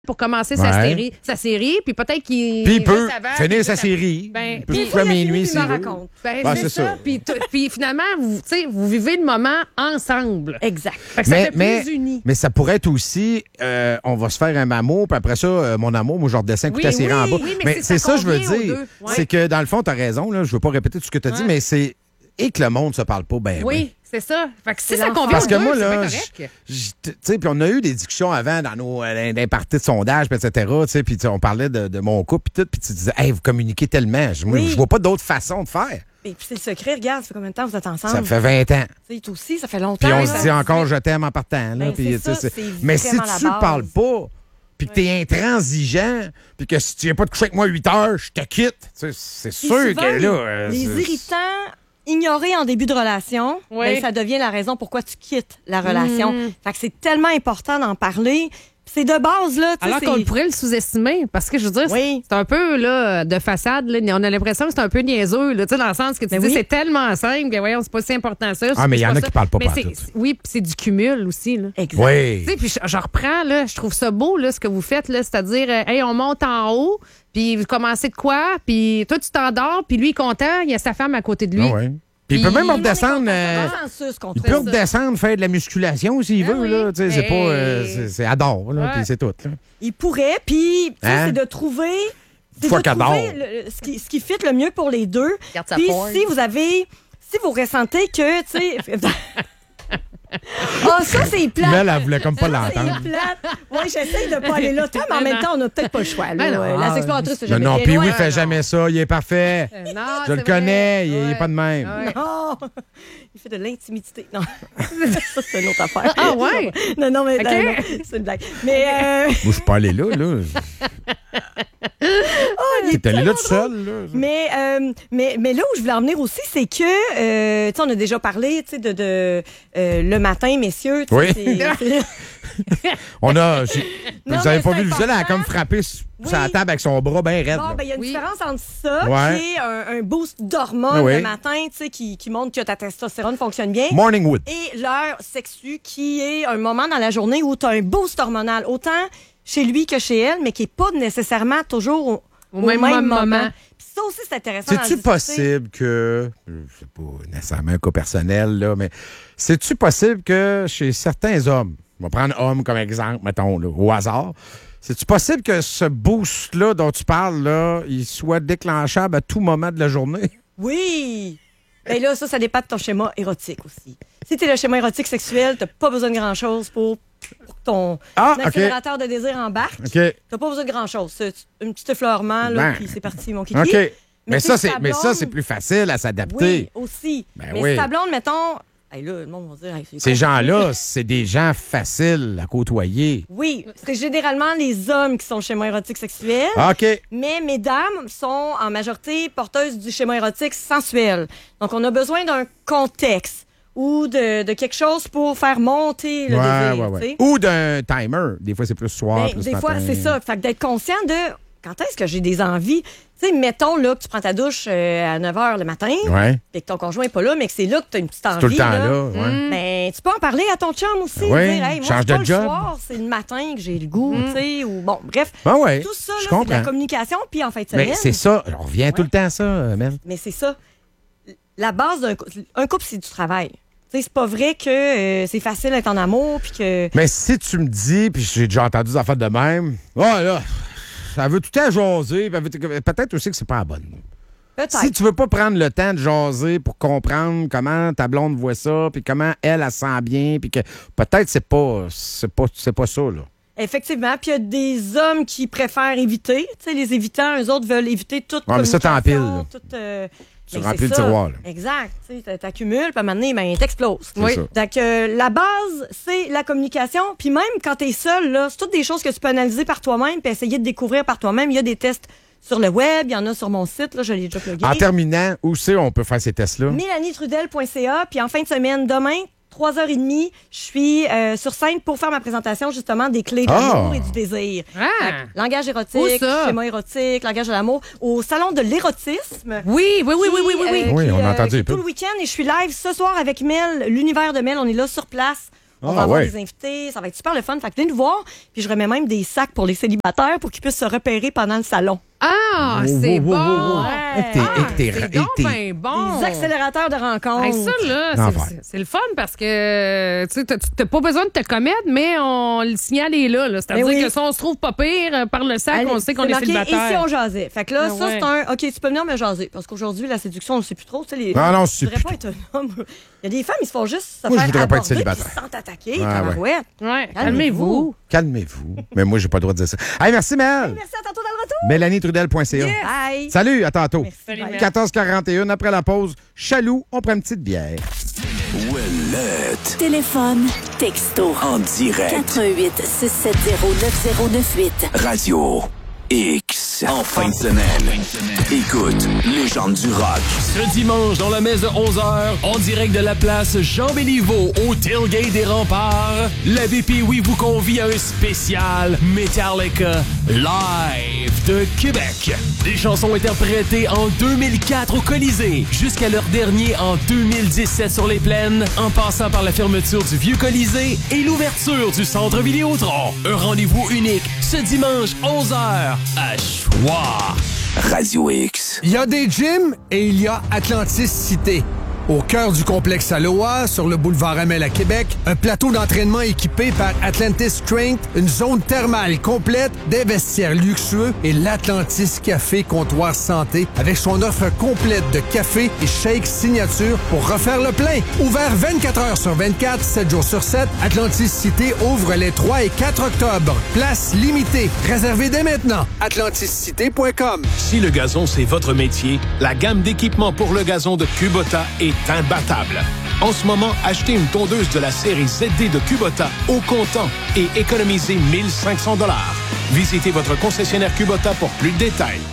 pour commencer Ouais. sa série, puis peut-être qu'il... Puis il peut juste avant, finir puis sa juste série. Ben, Il peut puis se coucher à minuit il s'il me veut. raconte. Ben, Ah, c'est c'est ça. ça. Puis finalement, vous vivez le moment ensemble. Exact. Fait que ça fait plus uni. Mais ça pourrait être aussi, on va se faire un amour, puis après ça, mon amour, moi, je redescends écouter la série en bas. Oui, mais c'est ça, je veux convient aux dire. deux. Ouais. C'est que, dans le fond, tu as raison, là, je veux pas répéter tout ce que tu as dit, mais c'est. Et que le monde se parle pas, ben Oui, c'est ça. Fait que si ça l'enfant. convient Parce aux que deux, moi, c'est là, bien correct. tu sais, puis on a eu des discussions avant dans nos des parties de sondage, puis etc., tu sais, puis on parlait de mon couple, puis tout, puis tu disais, hey, vous communiquez tellement. Moi, Oui. je vois pas d'autre façon de faire. Et puis c'est le secret, regarde, ça fait combien de temps que vous êtes ensemble? Ça fait 20 ans. Tu sais, toi aussi, ça fait longtemps. Puis on là. se dit encore, je t'aime en partant. Là, Ben, puis, c'est ça, tu sais, c'est mais si vraiment la tu base. parles pas, puis que t'es intransigeant, puis que si tu viens pas te coucher avec moi 8 heures, je te quitte. Tu sais, c'est Puis sûr souvent, que là. les c'est- irritants ignorés en début de relation, Oui. ben, ça devient la raison pourquoi tu quittes la relation. Fait que c'est tellement important d'en parler. C'est de base, là. tu sais, Alors c'est- qu'on pourrait le sous-estimer, parce que je veux dire, Oui. c'est un peu là, de façade. Là, on a l'impression que c'est un peu niaiseux, là, tu sais, dans le sens que tu Ben dis oui. c'est tellement simple, que voyons, c'est pas si important ça. Ah, mais il y en a ça. qui parlent pas Mais partout. oui, puis c'est du cumul aussi. Là. Exact. Oui. Tu sais, puis je reprends, là, je trouve ça beau, là, ce que vous faites, là, c'est-à-dire, hey, on monte en haut, puis vous commencez de quoi, puis toi, tu t'endors, puis lui, il est content, il y a sa femme à côté de lui. Ah ouais. Puis il peut même redescendre. Il peut ça. redescendre, faire de la musculation s'il Ah veut. oui. Là. Tu sais, c'est Hey. pas. C'est adore, là, Ouais. puis c'est tout. Là. Il pourrait, puis tu sais, Hein? c'est de trouver... c'est Fois de qu'elle trouver dort. ce qui fit le mieux pour les deux. Garde sa Puis pointe. si vous ressentez que, tu sais... Ah, ça, c'est plate. Mais elle voulait comme pas C'est l'entendre. plate. Oui, j'essaie de pas aller là. Toi, mais en même temps, on n'a peut-être pas le choix. Là. Ben non. La sexploratrice, c'est Non, jamais non, bien puis loin. oui, fait jamais ça. Il est parfait. Non, Je le c'est connais, vrai. il est pas de même. Ouais. Non! Il fait de l'intimité. Non. Ça, c'est une autre affaire. Ah ouais? Non, mais OK. non, c'est une blague. Mais Moi, je suis pas allé là, là. il est T'es allé là tellement tout seul, là. mais là où je voulais en venir aussi, c'est que, tu sais, on a déjà parlé, tu sais, de le matin, messieurs. tu sais, Oui. On a. Vous Non, avez mais pas c'est vu le gel, elle a important. comme frappé sur Oui. la table avec son bras bien raide. Bon, là. ben, il y a une Oui. différence entre ça, Ouais. qui est un boost d'hormones Ah oui. le matin, tu sais, qui montre que ta testostérone fonctionne bien. Morning Wood. Et l'heure sexue, qui est un moment dans la journée où tu as un boost hormonal, autant chez lui que chez elle, mais qui n'est pas nécessairement toujours au même moment. Puis ça aussi, c'est intéressant. d'en C'est-tu discuter. possible que. C'est pas nécessairement un cas personnel, là, mais c'est-tu possible que chez certains hommes, on va prendre homme comme exemple, mettons, là, au hasard, c'est-tu possible que ce boost-là dont tu parles, là, il soit déclenchable à tout moment de la journée? Oui! Et là, ça dépend de ton schéma érotique aussi. Si tu es le schéma érotique sexuel, tu pas besoin de grand-chose pour que ton accélérateur de désir embarque. OK. Tu pas besoin de grand-chose. C'est un petit effleurement, là, Ben. puis c'est parti, mon kiki. OK. Mais tu ça, sais, c'est, ta mais ça, blonde- c'est plus facile à Oui, s'adapter. aussi. Ben mais oui. si ta blonde, mettons... Hey, là, le monde va dire... Hey, c'est Ces compliqué. gens-là, c'est des gens faciles à côtoyer. Oui, c'est généralement les hommes qui sont le schéma érotique sexuel. OK. Mais mesdames sont en majorité porteuses du schéma érotique sensuel. Donc, on a besoin d'un contexte ou de quelque chose pour faire monter le désir. tu sais. Ou d'un timer. Des fois, c'est plus soir, Ben, plus des fois, matin. c'est ça. Fait que d'être conscient de quand est-ce que j'ai des envies. Tu sais, mettons là, que tu prends ta douche à 9 h le matin, Ouais. et que ton conjoint n'est pas là, mais que c'est là que tu as une petite envie. Tout le temps là. Ouais. Ben, tu peux en parler à ton chum aussi. Oui, Dire, hey, moi, change c'est de pas le job. soir, c'est le matin que j'ai le goût, tu sais, ou bon, bref. Ah ouais, Tout ça, je là, c'est de la comprends. communication, puis en fin de semaine. Mais c'est ça. On revient tout le temps à ça, Mel. Mais c'est ça. La base d'un couple, c'est du travail. Tu sais, c'est pas vrai que c'est facile d'être en amour, puis que... Mais si tu me dis, puis j'ai déjà entendu des affaires de même, là, ça veut tout le temps jaser, puis peut-être aussi que c'est pas la bonne. Peut-être. Si tu veux pas prendre le temps de jaser pour comprendre comment ta blonde voit ça, puis comment elle se sent bien, puis que peut-être c'est pas ça, là. Effectivement. Puis il y a des hommes qui préfèrent éviter. Tu sais, les évitants, eux autres veulent éviter toute Ouais, mais ça, t'empiles, communication, là. toute, Tu ben, remplis c'est le ça. tiroir, là. Exact. Tu sais, t'accumules, puis à un moment donné, ben, t'exploses. C'est ça. Donc, la base, c'est la communication. Puis même quand t'es seul, là, c'est toutes des choses que tu peux analyser par toi-même puis essayer de découvrir par toi-même. Il y a des tests sur le web, il y en a sur mon site, là, je l'ai déjà plugué. En terminant, où c'est on peut faire ces tests-là? MélanieTrudel.ca. Puis en fin de semaine, demain, 3h30, je suis sur scène pour faire ma présentation, justement, des clés de l'amour et du désir. Ah! Fait que langage Où érotique, ça? schéma érotique, langage de l'amour, au Salon de l'érotisme. Oui. Oui, on a entendu qui un est peu. tout le week-end et je suis live ce soir avec Mel, l'univers de Mel. On est là sur place On va avoir des invités. Ça va être super le fun. Fait que venez nous voir. Puis je remets même des sacs pour les célibataires pour qu'ils puissent se repérer pendant le salon. Ah, c'est bon! C'est donc ben bon! Des accélérateurs de rencontres. Hey, ça, là, c'est le fun parce que tu n'as pas besoin de te commettre, mais le signal est là. C'est-à-dire que si on se trouve pas pire par le sac, on sait qu'on est célibataire. Et si on jasait? Fait que là, c'est un... OK, tu peux venir me jaser. Parce qu'aujourd'hui, la séduction, on ne sait plus trop. Non, je voudrais pas être un homme. Il y a des femmes, ils se font juste se moi, faire je voudrais aborder, pas être célibataire. Ils se sentent attaqués, tabarouette. Calmez-vous. Calmez-vous. Mais moi, j'ai pas le droit de dire ça. Hey, merci, Mel. Merci, à tantôt dans le retour. MélanieTrudel.ca. Yes. Bye. Salut, à tantôt. Merci. 14h41, après la pause, Chaloux, on prend une petite bière. Ouellette. Téléphone, texto. En direct. 88 670 9098. Radio X. En fin de semaine. Écoute, légende du rock. Ce dimanche, dans la messe de 11h, en direct de la place Jean-Béliveau, au tailgate des Remparts, la BPOI vous convie à un spécial Metallica live de Québec. Des chansons interprétées en 2004 au Colisée, jusqu'à leur dernier en 2017 sur les plaines, en passant par la fermeture du Vieux Colisée et l'ouverture du Centre Vidéotron. Un rendez-vous unique, ce dimanche 11h, à Choix. Radio X. Il y a des gyms et il y a Atlantis Cité. Au cœur du complexe Aloha, sur le boulevard Amel à Québec, un plateau d'entraînement équipé par Atlantis Strength, une zone thermale complète, des vestiaires luxueux et l'Atlantis Café Comptoir Santé avec son offre complète de café et shake signature pour refaire le plein. Ouvert 24 heures sur 24, 7 jours sur 7, Atlantis Cité ouvre les 3 et 4 octobre. Place limitée. Réservez dès maintenant. AtlantisCité.com. Si le gazon, c'est votre métier, la gamme d'équipements pour le gazon de Kubota est imbattable. En ce moment, achetez une tondeuse de la série ZD de Kubota au comptant et économisez 1 500 $. Visitez votre concessionnaire Kubota pour plus de détails.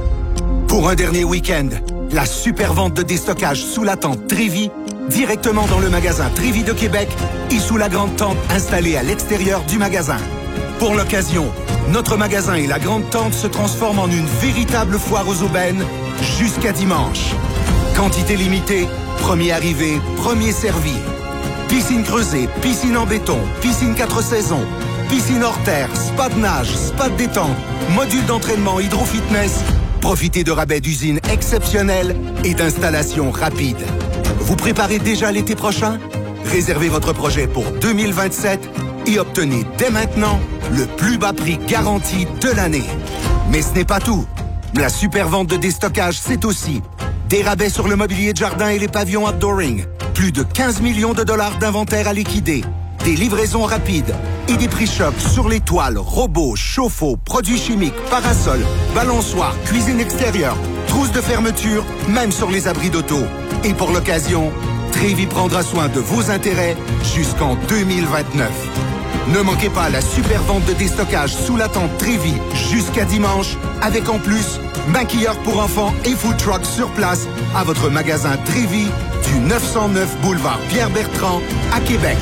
Pour un dernier week-end, la super vente de déstockage sous la tente Trévi, directement dans le magasin Trévi de Québec et sous la grande tente installée à l'extérieur du magasin. Pour l'occasion, notre magasin et la grande tente se transforment en une véritable foire aux aubaines jusqu'à dimanche. Quantité limitée, premier arrivé, premier servi. Piscine creusée, piscine en béton, piscine 4 saisons, piscine hors terre, spa de nage, spa de détente, module d'entraînement hydro-fitness. Profitez de rabais d'usine exceptionnels et d'installations rapides. Vous préparez déjà l'été prochain? Réservez votre projet pour 2027 et obtenez dès maintenant le plus bas prix garanti de l'année. Mais ce n'est pas tout. La super vente de déstockage, c'est aussi des rabais sur le mobilier de jardin et les pavillons outdooring. Plus de 15 millions de dollars d'inventaire à liquider. Des livraisons rapides et des prix chocs sur les toiles, robots, chauffe-eau, produits chimiques, parasols, balançoires, cuisine extérieure, trousses de fermeture, même sur les abris d'auto. Et pour l'occasion, Trévi prendra soin de vos intérêts jusqu'en 2029. Ne manquez pas la super vente de déstockage sous la tente Trévi jusqu'à dimanche, avec en plus maquilleurs pour enfants et food truck sur place à votre magasin Trévi du 909 boulevard Pierre-Bertrand à Québec.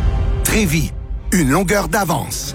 Trévi, une longueur d'avance.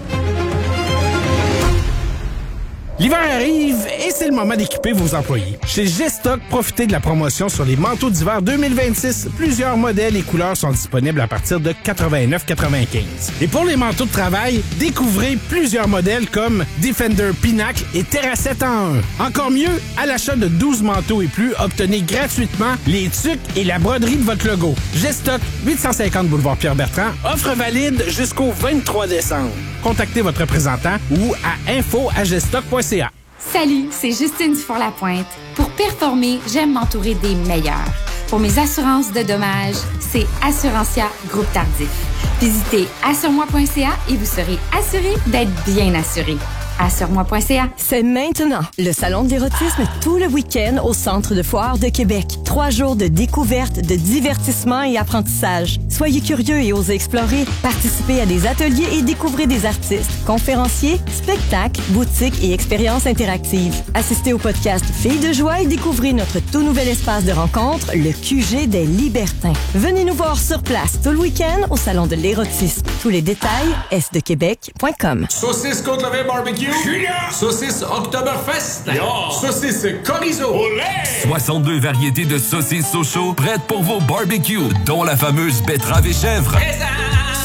L'hiver arrive et c'est le moment d'équiper vos employés. Chez G-Stock, profitez de la promotion sur les manteaux d'hiver 2026. Plusieurs modèles et couleurs sont disponibles à partir de 89,95. Et pour les manteaux de travail, découvrez plusieurs modèles comme Defender Pinacle et Terracette en 1. Encore mieux, à l'achat de 12 manteaux et plus, obtenez gratuitement les tuques et la broderie de votre logo. G-Stock, 850 boulevard Pierre-Bertrand, offre valide jusqu'au 23 décembre. Contactez votre représentant ou à info@gstock.ca. Salut, c'est Justine Dufour-Lapointe. Pour performer, j'aime m'entourer des meilleurs. Pour mes assurances de dommages, c'est Assurantia Groupe Tardif. Visitez assuremoi.ca et vous serez assuré d'être bien assuré. Assure-moi.ca. C'est maintenant le salon de l'érotisme tout le week-end au Centre de foire de Québec. 3 jours de découverte, de divertissement et apprentissage. Soyez curieux et osez explorer. Participez à des ateliers et découvrez des artistes, conférenciers, spectacles, boutiques et expériences interactives. Assistez au podcast Filles de joie et découvrez notre tout nouvel espace de rencontre, le QG des Libertins. Venez nous voir sur place tout le week-end au salon de l'érotisme. Tous les détails, sdequebec.com. Saucisse côte levée barbecue. Saucisse Oktoberfest. Saucisse Chorizo. 62 variétés de saucisses au chaud prêtes pour vos barbecues, dont la fameuse betterave et chèvre.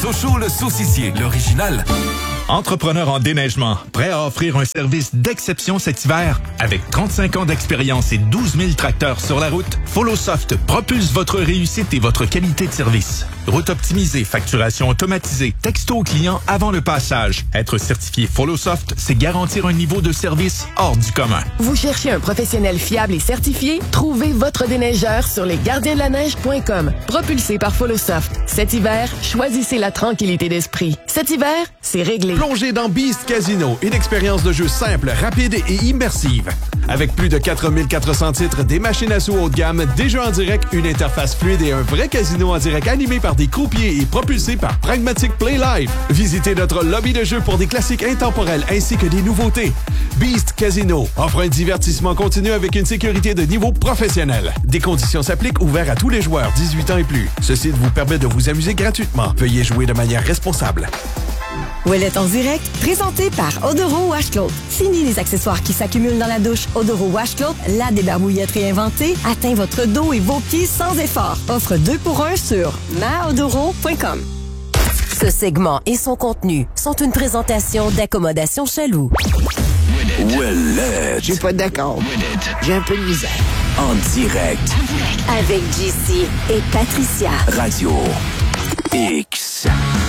Sochaux le saucissier, l'original. Entrepreneur en déneigement, prêt à offrir un service d'exception cet hiver? Avec 35 ans d'expérience et 12 000 tracteurs sur la route, FollowSoft propulse votre réussite et votre qualité de service. Route optimisée, facturation automatisée, texto au client avant le passage. Être certifié FollowSoft, c'est garantir un niveau de service hors du commun. Vous cherchez un professionnel fiable et certifié? Trouvez votre déneigeur sur lesgardiensdelaneige.com. Propulsé par FollowSoft. Cet hiver, choisissez la tranquillité d'esprit. Cet hiver, c'est réglé. Plongez dans Beast Casino, une expérience de jeu simple, rapide et immersive. Avec plus de 4400 titres, des machines à sous haut de gamme, des jeux en direct, une interface fluide et un vrai casino en direct animé par des croupiers et propulsé par Pragmatic Play Live. Visitez notre lobby de jeu pour des classiques intemporels ainsi que des nouveautés. Beast Casino offre un divertissement continu avec une sécurité de niveau professionnel. Des conditions s'appliquent, ouvert à tous les joueurs 18 ans et plus. Ce site vous permet de vous amuser gratuitement. Veuillez jouer de manière responsable. Ouellette en direct, présenté par Odoro Washcloth. Fini les accessoires qui s'accumulent dans la douche. Odoro Washcloth, la débarbouillette réinventée, atteint votre dos et vos pieds sans effort. Offre 2 pour 1 sur maodoro.com. Ce segment et son contenu sont une présentation d'Accommodation Chaloux. Ouellette. Je suis pas d'accord. J'ai un peu de misère. En direct. Avec JC et Patricia. Radio X.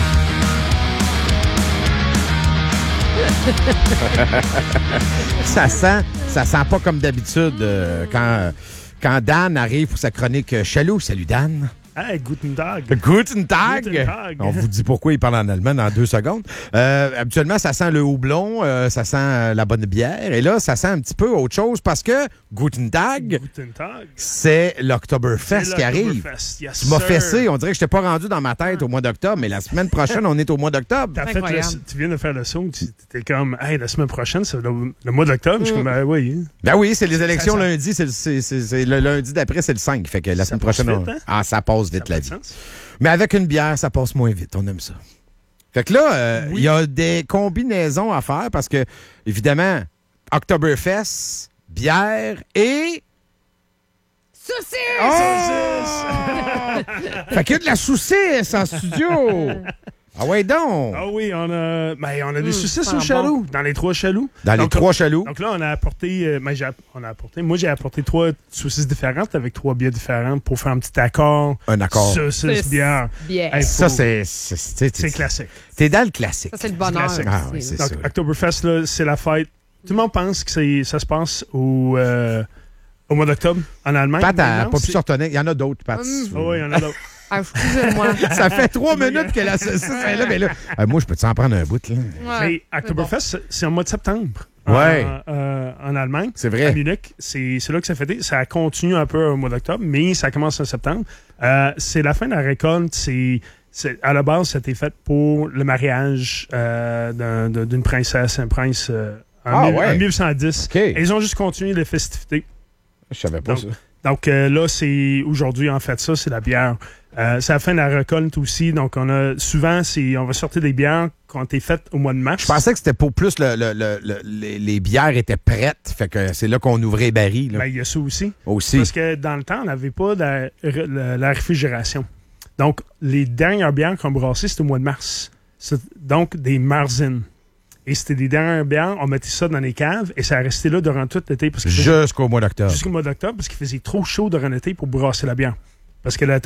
Ça sent pas comme d'habitude quand Dan arrive pour sa chronique Chaloux. Salut Dan. Hey, guten Tag. Guten Tag. On vous dit pourquoi il parle en allemand dans 2 secondes. Habituellement, ça sent le houblon, ça sent la bonne bière. Et là, ça sent un petit peu autre chose parce que Guten Tag, c'est l'Oktoberfest qui arrive. Yes, tu m'as sir. fessé. On dirait que je t'ai pas rendu dans ma tête au mois d'octobre, mais la semaine prochaine, on est au mois d'octobre. Tu viens de faire le saut. Tu étais comme, hey, la semaine prochaine, c'est le mois d'octobre. Je suis comme, oui. Ben oui, c'est les élections lundi. C'est le lundi d'après, c'est le 5. Fait que la semaine prochaine, ça passe vite la vie. Mais avec une bière, ça passe moins vite. On aime ça. Fait que là, il y a des combinaisons à faire parce que, évidemment, Oktoberfest, bière et... Saucisse! Oh! Fait qu'il y a de la saucisse en studio. Ah ouais donc! Ah oui, on a des saucisses au Chaloux, dans les 3 Chaloux. Dans les 3 Chaloux. Donc là, on a apporté, moi j'ai apporté 3 saucisses différentes avec 3 bières différentes pour faire un petit accord. Un accord. Saucisse, bière. Bière. Ça, c'est classique. T'es dans le classique. Ça, c'est le bonheur. Ah, oui, c'est donc, ça. Oktoberfest, là, c'est la fête. Tout le monde pense que ça se passe au mois d'octobre en Allemagne. Pat n'a pas pu se retenir. Il y en a d'autres, Pat. Oui, il y en a d'autres. Ah, excusez-moi. Ça fait 3 minutes que la saucisse est là, mais là. Moi, je peux-tu en prendre un bout, là? Mais Oktoberfest, c'est en mois de septembre. Ouais. En Allemagne. C'est vrai. À Munich. C'est là que ça fait. Ça continue un peu au mois d'octobre, mais ça commence en septembre. C'est la fin de la récolte. À la base, c'était fait pour le mariage d'une princesse, un prince en 1810. Okay. Et ils ont juste continué les festivités. Je savais pas ça. Donc là, c'est aujourd'hui, en fait, ça, c'est la bière. C'est la fin de la récolte aussi. Donc, on va sortir des bières qui ont été faites au mois de mars. Je pensais que c'était pour plus les bières étaient prêtes. Fait que c'est là qu'on ouvrait les barils. Ben, il y a ça aussi. Aussi. Parce que dans le temps, on n'avait pas la réfrigération. Donc, les dernières bières qu'on brassait, c'était au mois de mars. Donc, des Marzen. Et c'était des dernières bières, on mettait ça dans les caves et ça a resté là durant tout l'été. Jusqu'au mois d'octobre. Jusqu'au mois d'octobre, parce qu'il faisait trop chaud durant l'été pour brasser la bière. Parce que la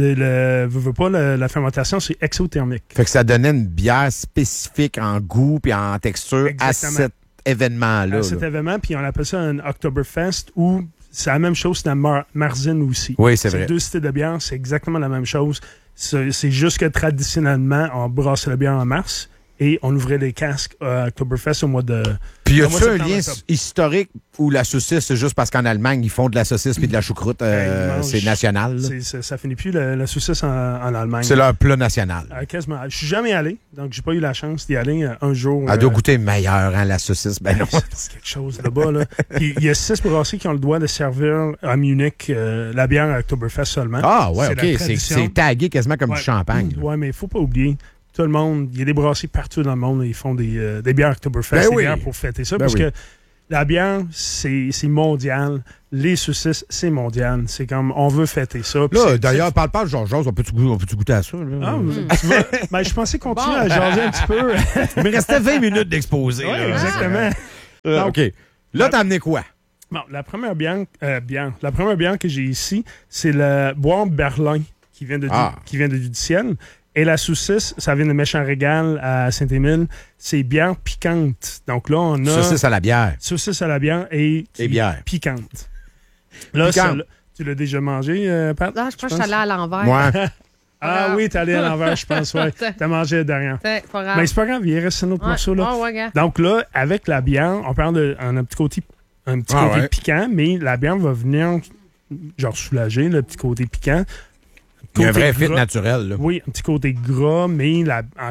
fermentation, c'est exothermique. Fait que ça donnait une bière spécifique en goût et en texture. Exactement. À cet événement-là. À cet événement, puis on appelle ça un Oktoberfest où c'est la même chose, c'est la Marzen aussi. Oui, c'est vrai. C'est 2 styles de bière, c'est exactement la même chose. C'est juste que traditionnellement, on brassait la bière en mars. Et on ouvrait les casques à Oktoberfest au mois de... Puis y a-t-il un lien historique où la saucisse, c'est juste parce qu'en Allemagne, ils font de la saucisse puis de la choucroute, c'est national? Ça finit plus, la saucisse en Allemagne. C'est leur plat national. Quasiment. Je suis jamais allé, donc j'ai pas eu la chance d'y aller un jour. Elle doit goûter meilleur, hein, la saucisse. Ben non. C'est quelque chose là-bas. Là. Il y a 6 brasseries qui ont le droit de servir à Munich la bière à Oktoberfest seulement. Ah ouais, OK. C'est tagué quasiment comme du champagne. Oui, mais il faut pas oublier... Tout le monde, il y a des brasseries partout dans le monde, ils font des bières Oktoberfest, des bières pour fêter ça. Parce que La bière, c'est mondial. Les saucisses, c'est mondial. C'est comme, on veut fêter ça. Là, d'ailleurs, parle pas de Georges, on peut-tu goûter à ça? Là? Ben, je pensais continuer à jaser un petit peu. Il me restait 20 minutes d'exposé. Oui, exactement. Donc, OK. Là, t'as amené quoi? Bon, la première bière que j'ai ici, c'est le bois Berlin qui vient du ciel. Et la saucisse, ça vient de Méchant Régal à Saint-Émile. C'est bière piquante. Donc là, on a... Saucisse à la bière. Saucisse à la bière et bière. Piquante. Là, tu l'as déjà mangé, Pat? Non, je pense que je suis allée à l'envers. Ouais. Oui, t'es allé à l'envers, je pense, ouais. T'as mangé derrière. C'est pas grave. Mais c'est pas grave, il reste un autre morceau, là. Oh, ouais, donc là, avec la bière, on parle d'un petit côté piquant, mais la bière va venir, genre, soulager le petit côté piquant. Il y a un vrai fit naturel. Là. Oui, un petit côté gras, mais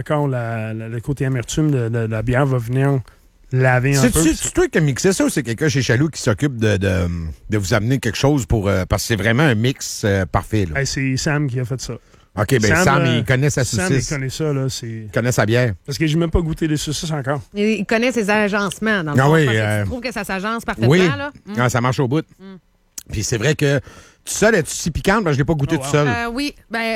le côté amertume de la bière va venir laver un peu. C'est toi qui as mixé ça ou c'est quelqu'un chez Chaloux qui s'occupe de vous amener quelque chose pour... parce que c'est vraiment un mix parfait. Là. C'est Sam qui a fait ça. OK, bien Sam, il connaît sa saucisse. Sam, il connaît ça. Là, il connaît sa bière. Parce que je n'ai même pas goûté les saucisses encore. Il connaît ses agencements, dans le fond. Oui, tu trouves que ça s'agence parfaitement, oui. là? Ça marche au bout. Puis c'est vrai que tout seul, es-tu si piquante? Ben, je ne l'ai pas goûté tout seul. Oui.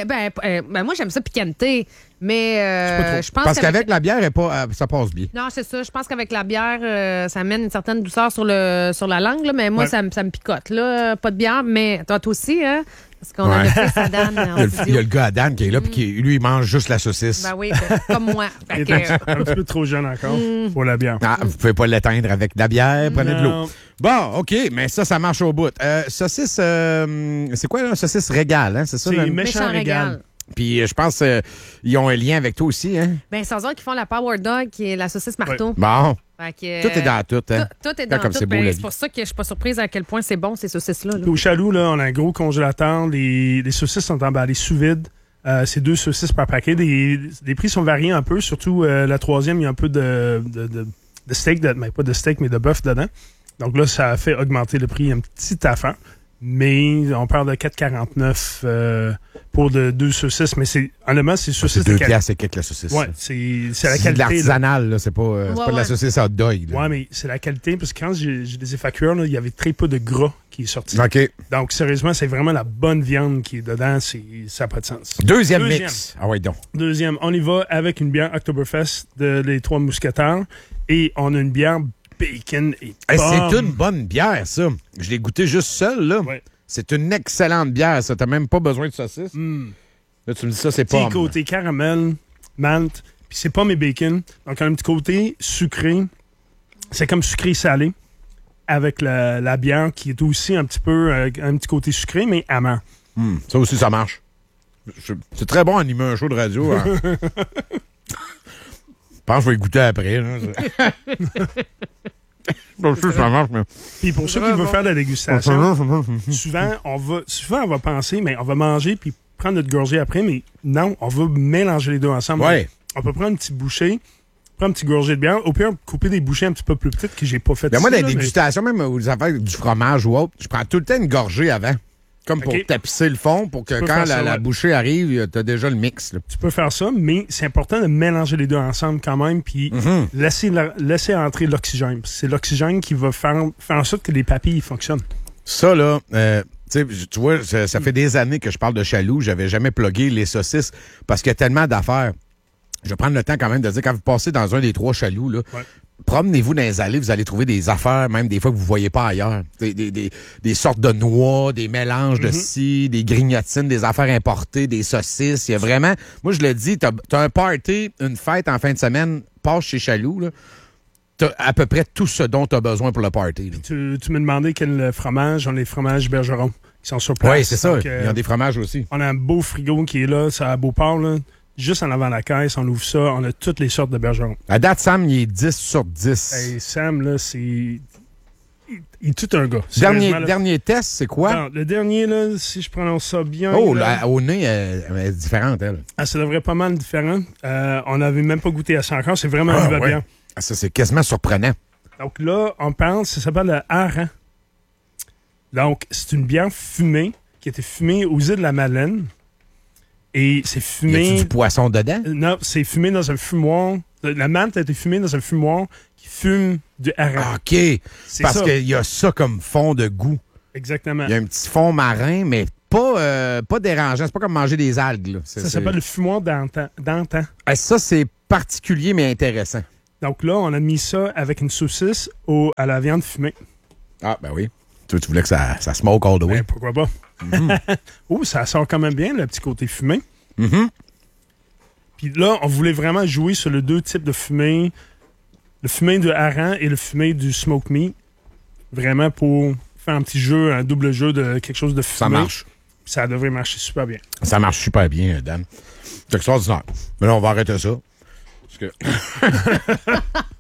Moi, j'aime ça piquanté. Mais je pense parce qu'avec la bière, ça passe bien. Non, c'est ça. Je pense qu'avec la bière, ça amène une certaine douceur sur la langue. Là, mais moi, ça me picote. Là. Pas de bière, mais toi aussi, hein? Parce qu'on a le fils à Dan. Il y a le gars à Dan qui est là, puis lui, il mange juste la saucisse. Ben oui, comme moi. Il est un petit peu trop jeune encore pour la bière. Vous pouvez pas l'éteindre avec de la bière, prenez de l'eau. Bon, OK, mais ça marche au bout. Saucisse, c'est quoi, là? Saucisse Régal, hein? C'est ça? C'est Méchant Régal. Puis je pense qu'ils ont un lien avec toi aussi, hein? Ben, sans dire qu'ils font la Power Dog, qui est la saucisse marteau. Ouais. Bon. Tout est dans tout, hein? Tout est dans comme tout. c'est beau, c'est pour ça que je suis pas surprise à quel point c'est bon, ces saucisses-là. Là. Au Chaloux, là, on a un gros congélateur. Les saucisses sont emballées sous vide. C'est 2 saucisses par paquet. Les prix sont variés un peu. Surtout, la troisième, il y a un peu de steak, pas de steak, mais de bœuf dedans. Donc là, ça a fait augmenter le prix un petit affaire. Mais on parle de 4,49 pour 2 saucisses. Mais honnêtement, c'est saucisses de qualité. C'est quelques la saucisse. Oui, c'est la qualité. C'est de l'artisanal, là. C'est pas de la saucisse hot dog. Oui, mais c'est la qualité. Parce que quand je les ai fait cuire, là, il y avait très peu de gras qui est sorti. OK. Donc, sérieusement, c'est vraiment la bonne viande qui est dedans. Ça n'a pas de sens. Deuxième mix. Ah oui, donc. Deuxième, on y va avec une bière Oktoberfest de Les Trois Mousquetaires. Et on a une bière bacon et pomme. C'est une bonne bière, ça. Je l'ai goûté juste seul, là. Ouais. C'est une excellente bière, ça. T'as même pas besoin de saucisse. Là, tu me dis ça, c'est pomme. Petit côté caramel, malt, puis c'est pomme et bacon. Donc, on a un petit côté sucré. C'est comme sucré-salé avec la bière qui est aussi un petit peu, un petit côté sucré, mais amer. Ça aussi, ça marche. C'est très bon à animer un show de radio. Hein. Je pense que je vais y goûter après. Ça marche, mais... Puis pour ceux qui veulent faire de la dégustation, souvent, on va penser, mais on va manger puis prendre notre gorgée après, mais non, on va mélanger les deux ensemble. Ouais. On peut prendre une petite bouchée, prendre un petit gorgée de bière, au pire, couper des bouchées un petit peu plus petites que j'ai pas faites. Moi, la dégustation, même aux affaires du fromage ou autre, je prends tout le temps une gorgée avant. Comme pour tapisser le fond, pour que quand la bouchée arrive, tu as déjà le mix. Là. Tu peux faire ça, mais c'est important de mélanger les deux ensemble quand même, puis laisser entrer l'oxygène. C'est l'oxygène qui va faire en sorte que les papilles fonctionnent. Ça, là, tu vois, ça fait des années que je parle de Chaloux. J'avais jamais plugué les saucisses parce qu'il y a tellement d'affaires. Je vais prendre le temps quand même de dire, quand vous passez dans un des 3 Chaloux, là, promenez-vous dans les allées, vous allez trouver des affaires, même des fois que vous ne voyez pas ailleurs. Des sortes de noix, des mélanges de scie, des grignotines, des affaires importées, des saucisses. Il y a vraiment... Moi, je le dis, t'as un party, une fête en fin de semaine, passe chez Chaloux, là, t'as à peu près tout ce dont tu as besoin pour le party. Tu me demandais quel fromage. On a les fromages Bergeron qui sont sur place. Oui, c'est ça. Il y a des fromages aussi. On a un beau frigo qui est là, c'est à Beauport, là. Juste en avant la caisse, on ouvre ça, on a toutes les sortes de Bergeron. À date, Sam, il est 10 sur 10. Hey, Sam, là, c'est... Il est tout un gars. Dernier test, c'est quoi? Non, le dernier, là, si je prononce ça bien... Oh, au nez, elle est différente, elle. Ah, ça devrait pas mal différent. On n'avait même pas goûté à ça encore. C'est vraiment une nouvelle bière. Ah, ça, c'est quasiment surprenant. Donc là, on parle, ça s'appelle le hareng. Donc, c'est une bière fumée qui a été fumée aux îles de la Madeleine. Et c'est fumé... Y a-tu du poisson dedans? Non, c'est fumé dans un fumoir La menthe a été fumée dans un fumoir qui fume du hareng. OK. Parce qu'il y a ça comme fond de goût. Exactement. Il y a un petit fond marin, mais pas dérangeant. C'est pas comme manger des algues. Là. Ça s'appelle le fumoir d'antan. Ça, c'est particulier, mais intéressant. Donc là, on a mis ça avec une saucisse à la viande fumée. Ah, ben oui. Tu voulais que ça smoke all the way. Ben, pourquoi pas? Ça sort quand même bien, le petit côté fumé. Puis là, on voulait vraiment jouer sur les deux types de fumée. Le fumé de hareng et le fumé du smoke meat. Vraiment pour faire un petit jeu, un double jeu de quelque chose de fumé. Ça marche. Ça devrait marcher super bien. Ça marche super bien, Dan. C'est extraordinaire. Mais là, on va arrêter ça. Parce que...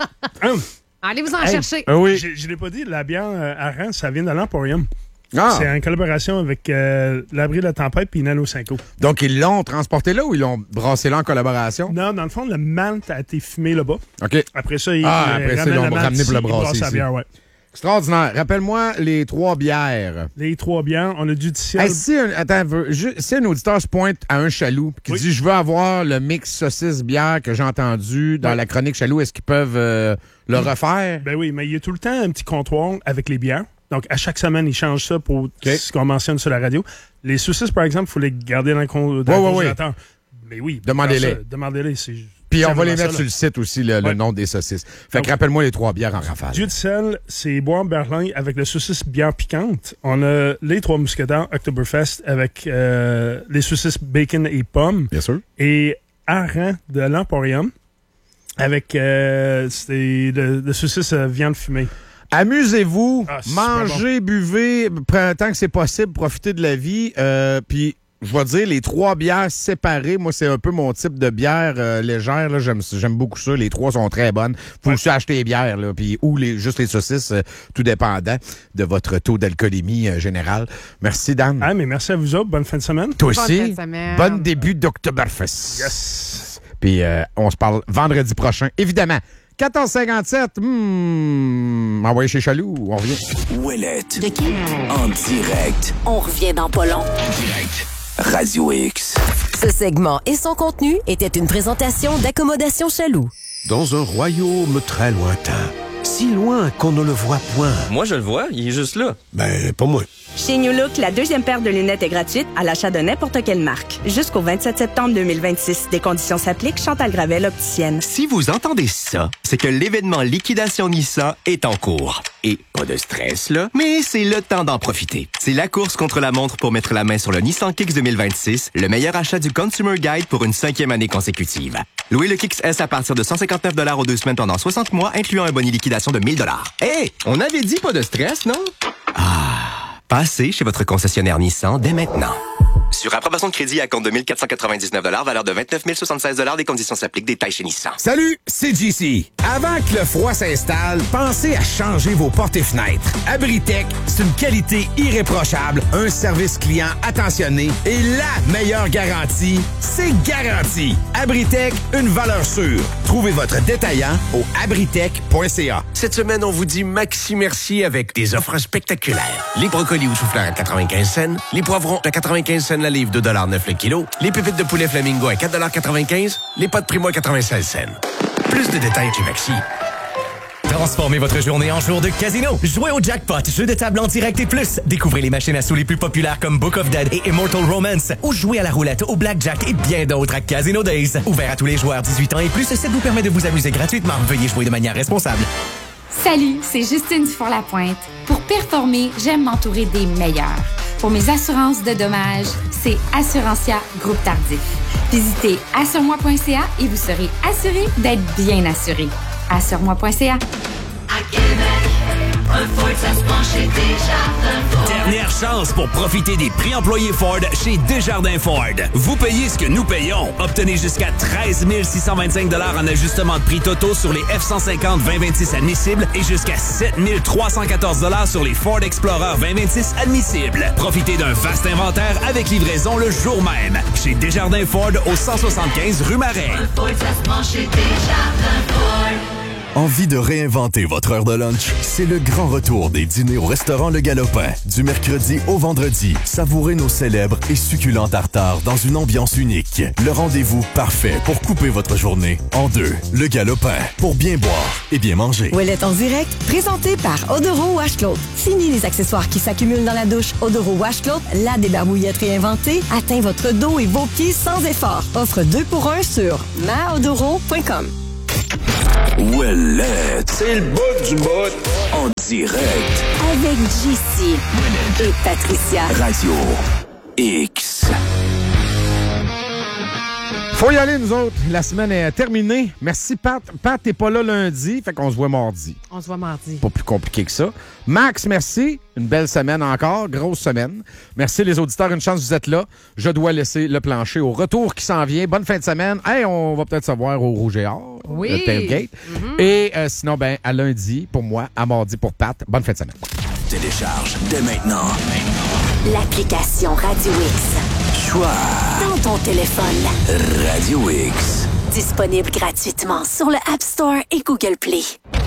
Allez vous en chercher. Oui. Je l'ai pas dit, la bière hareng, ça vient de l'Emporium. Ah. C'est en collaboration avec l'Abri de la Tempête puis Nano Cinco. Donc, ils l'ont transporté là ou ils l'ont brassé là en collaboration? Non, dans le fond, le malt a été fumé là-bas. OK. Après ça, ils l'ont ramené pour le brasser ici. Bière, ouais. Extraordinaire. Rappelle-moi les 3 bières. Les 3 bières, on a du ciel. Si un auditeur se pointe à un Chaloux et qui dit « Je veux avoir le mix saucisse-bière que j'ai entendu dans la chronique Chaloux », est-ce qu'ils peuvent le refaire? Ben oui, mais il y a tout le temps un petit comptoir avec les bières. Donc, à chaque semaine, ils changent ça pour ce qu'on mentionne sur la radio. Les saucisses, par exemple, il faut les garder dans le congélateur. Mais oui. Demandez-les. Demandez-les. Puis on va les mettre sur le site aussi, le nom des saucisses. Fait que rappelle-moi les 3 bières en rafale. Dieu de sel, c'est bois Berlin avec la saucisse bière piquante. On a les 3 mousquetaires Oktoberfest avec les saucisses bacon et pommes. Bien sûr. Et hareng de l'Emporium avec de saucisses viande fumée. Amusez-vous, mangez, buvez, tant que c'est possible, profitez de la vie. Puis, je vais dire, les 3 bières séparées, moi, c'est un peu mon type de bière légère. Là. J'aime beaucoup ça. Les 3 sont très bonnes. Faut aussi acheter les bières, là, puis, ou juste les saucisses, tout dépendant de votre taux d'alcoolémie générale. Merci, Dan. Ah, mais merci à vous autres. Bonne fin de semaine. Toi aussi. Bon début d'Oktoberfest. Yes. Puis, on se parle vendredi prochain, évidemment. 14h57, envoyé chez Chaloux, on revient. Ouellette. De qui? En direct. On revient dans pas long. En direct. Radio X. Ce segment et son contenu étaient une présentation d'Accommodation Chaloux. Dans un royaume très lointain, si loin qu'on ne le voit point. Moi, je le vois, il est juste là. Ben, pas moi. Chez New Look, la 2e paire de lunettes est gratuite à l'achat de n'importe quelle marque. Jusqu'au 27 septembre 2026. Des conditions s'appliquent. Chantal Gravel, opticienne. Si vous entendez ça, c'est que l'événement Liquidation Nissan est en cours. Et pas de stress, là, mais c'est le temps d'en profiter. C'est la course contre la montre pour mettre la main sur le Nissan Kicks 2026, le meilleur achat du Consumer Guide pour une 5e année consécutive. Louez le Kicks S à partir de 159 $ aux 2 semaines pendant 60 mois, incluant un bonus liquidation de 1 000 $. Hey, on avait dit pas de stress, non? Passez chez votre concessionnaire Nissan dès maintenant. Sur approbation de crédit à compte de 1 499 $, valeur de 29 076 $, des conditions s'appliquent, détails chez Nissan. Salut, c'est JC. Avant que le froid s'installe, pensez à changer vos portes et fenêtres. Abritech, c'est une qualité irréprochable, un service client attentionné et la meilleure garantie, c'est garanti. Abritech, une valeur sûre. Trouvez votre détaillant au abritech.ca. Cette semaine, on vous dit maxi merci avec des offres spectaculaires. Les brocolis ou chou-fleurs à 95 cents, les poivrons à 95 cents la livre, 2,9 $ le kilo, les pépites de poulet flamingo à 4,95 $, les pâtes primo à 96 cents. Plus de détails chez Maxi. Transformez votre journée en jour de casino. Jouez au jackpot, jeu de table en direct et plus. Découvrez les machines à sous les plus populaires comme Book of Dead et Immortal Romance. Ou jouez à la roulette, au blackjack et bien d'autres à Casino Days. Ouvert à tous les joueurs 18 ans et plus, ça vous permet de vous amuser gratuitement. Veuillez jouer de manière responsable. Salut, c'est Justine Dufour-Lapointe. Pour performer, j'aime m'entourer des meilleurs. Pour mes assurances de dommages, c'est Assurantia Groupe Tardif. Visitez assure-moi.ca et vous serez assuré d'être bien assuré. Assure-moi.ca. À Québec, un Ford, ça se penche chez Desjardins Ford. Dernière chance pour profiter des prix employés Ford chez Desjardins Ford. Vous payez ce que nous payons. Obtenez jusqu'à 13 625 $ en ajustement de prix totaux sur les F-150 2026 admissibles et jusqu'à 7 314 $ sur les Ford Explorer 2026 admissibles. Profitez d'un vaste inventaire avec livraison le jour même. Chez Desjardins Ford au 175 rue Marais. Un Ford, ça se penche chez Desjardins Ford. Envie de réinventer votre heure de lunch? C'est le grand retour des dîners au restaurant Le Galopin. Du mercredi au vendredi, savourez nos célèbres et succulents tartares dans une ambiance unique. Le rendez-vous parfait pour couper votre journée en deux. Le Galopin, pour bien boire et bien manger. Ouellette en direct, présenté par Odoro Wash Cloth. Fini les accessoires qui s'accumulent dans la douche. Odoro Wash Cloth, la débarbouillette réinventée, atteint votre dos et vos pieds sans effort. Offre 2 pour 1 sur maodoro.com. Ouellette, c'est le bout du bout. En direct. Avec JC et Patricia. Radio X. Faut y aller, nous autres. La semaine est terminée. Merci, Pat. Pat, t'es pas là lundi, fait qu'on se voit mardi. On se voit mardi. Pas plus compliqué que ça. Max, merci. Une belle semaine encore. Grosse semaine. Merci, les auditeurs. Une chance, vous êtes là. Je dois laisser le plancher au retour qui s'en vient. Bonne fin de semaine. Hey, on va peut-être se voir au Rouge et Or. Oui. Le tailgate. Et sinon, ben, à lundi pour moi, à mardi pour Pat. Bonne fin de semaine. Télécharge dès maintenant. L'application Radio X. Choix. Dans ton téléphone. Radio X. Disponible gratuitement sur le App Store et Google Play.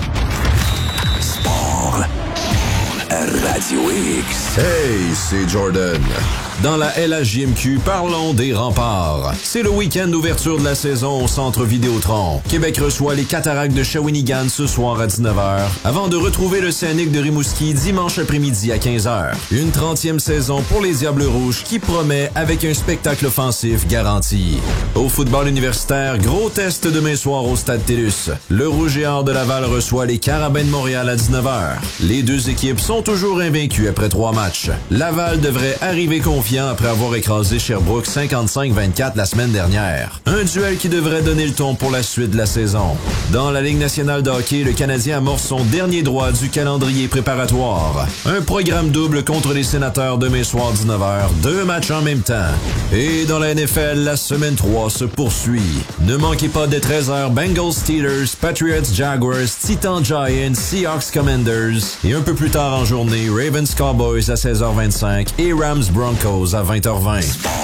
Sport. Radio X. Hey, c'est Jordan. Dans la LHJMQ, parlons des remparts. C'est le week-end d'ouverture de la saison au Centre Vidéotron. Québec reçoit les Cataractes de Shawinigan ce soir à 19h, avant de retrouver le Scénic de Rimouski dimanche après-midi à 15h. Une 30e saison pour les Diables Rouges qui promet avec un spectacle offensif garanti. Au football universitaire, gros test demain soir au Stade TELUS. Le Rouge et Or de Laval reçoit les Carabins de Montréal à 19h. Les deux équipes sont toujours invaincues après 3 matchs. Laval devrait arriver confiant après avoir écrasé Sherbrooke 55-24 la semaine dernière. Un duel qui devrait donner le ton pour la suite de la saison. Dans la Ligue nationale de hockey, le Canadien amorce son dernier droit du calendrier préparatoire. Un programme double contre les Sénateurs demain soir 19h, 2 matchs en même temps. Et dans la NFL, la semaine 3 se poursuit. Ne manquez pas dès 13h Bengals Steelers, Patriots Jaguars, Titans Giants, Seahawks Commanders et un peu plus tard en journée, Ravens Cowboys à 16h25 et Rams Broncos à 20h20.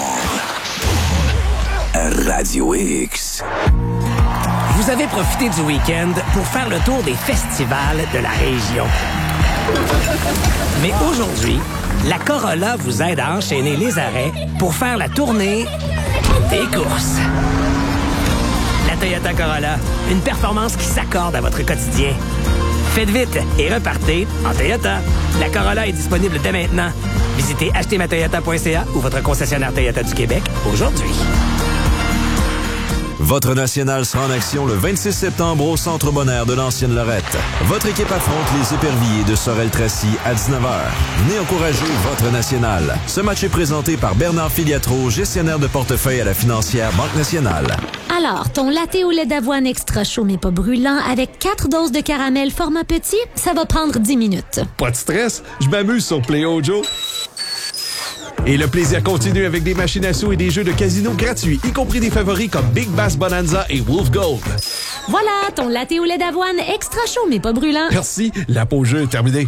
Radio X. Vous avez profité du week-end pour faire le tour des festivals de la région. Mais aujourd'hui, la Corolla vous aide à enchaîner les arrêts pour faire la tournée des courses. La Toyota Corolla, une performance qui s'accorde à votre quotidien. Faites vite et repartez en Toyota. La Corolla est disponible dès maintenant. Visitez achetermatoyota.ca ou votre concessionnaire Toyota du Québec aujourd'hui. Votre national sera en action le 26 septembre au Centre Bonaire de l'Ancienne Lorette. Votre équipe affronte les éperviers de Sorel-Tracy à 19h. Venez encourager votre national. Ce match est présenté par Bernard Filiatro, gestionnaire de portefeuille à la financière Banque Nationale. Alors, ton latte au lait d'avoine extra chaud mais pas brûlant avec 4 doses de caramel format petit, ça va prendre 10 minutes. Pas de stress, je m'amuse sur Play Joe. Et le plaisir continue avec des machines à sous et des jeux de casino gratuits, y compris des favoris comme Big Bass Bonanza et Wolf Gold. Voilà, ton latte au lait d'avoine extra chaud mais pas brûlant. Merci, la pause jeu est terminée.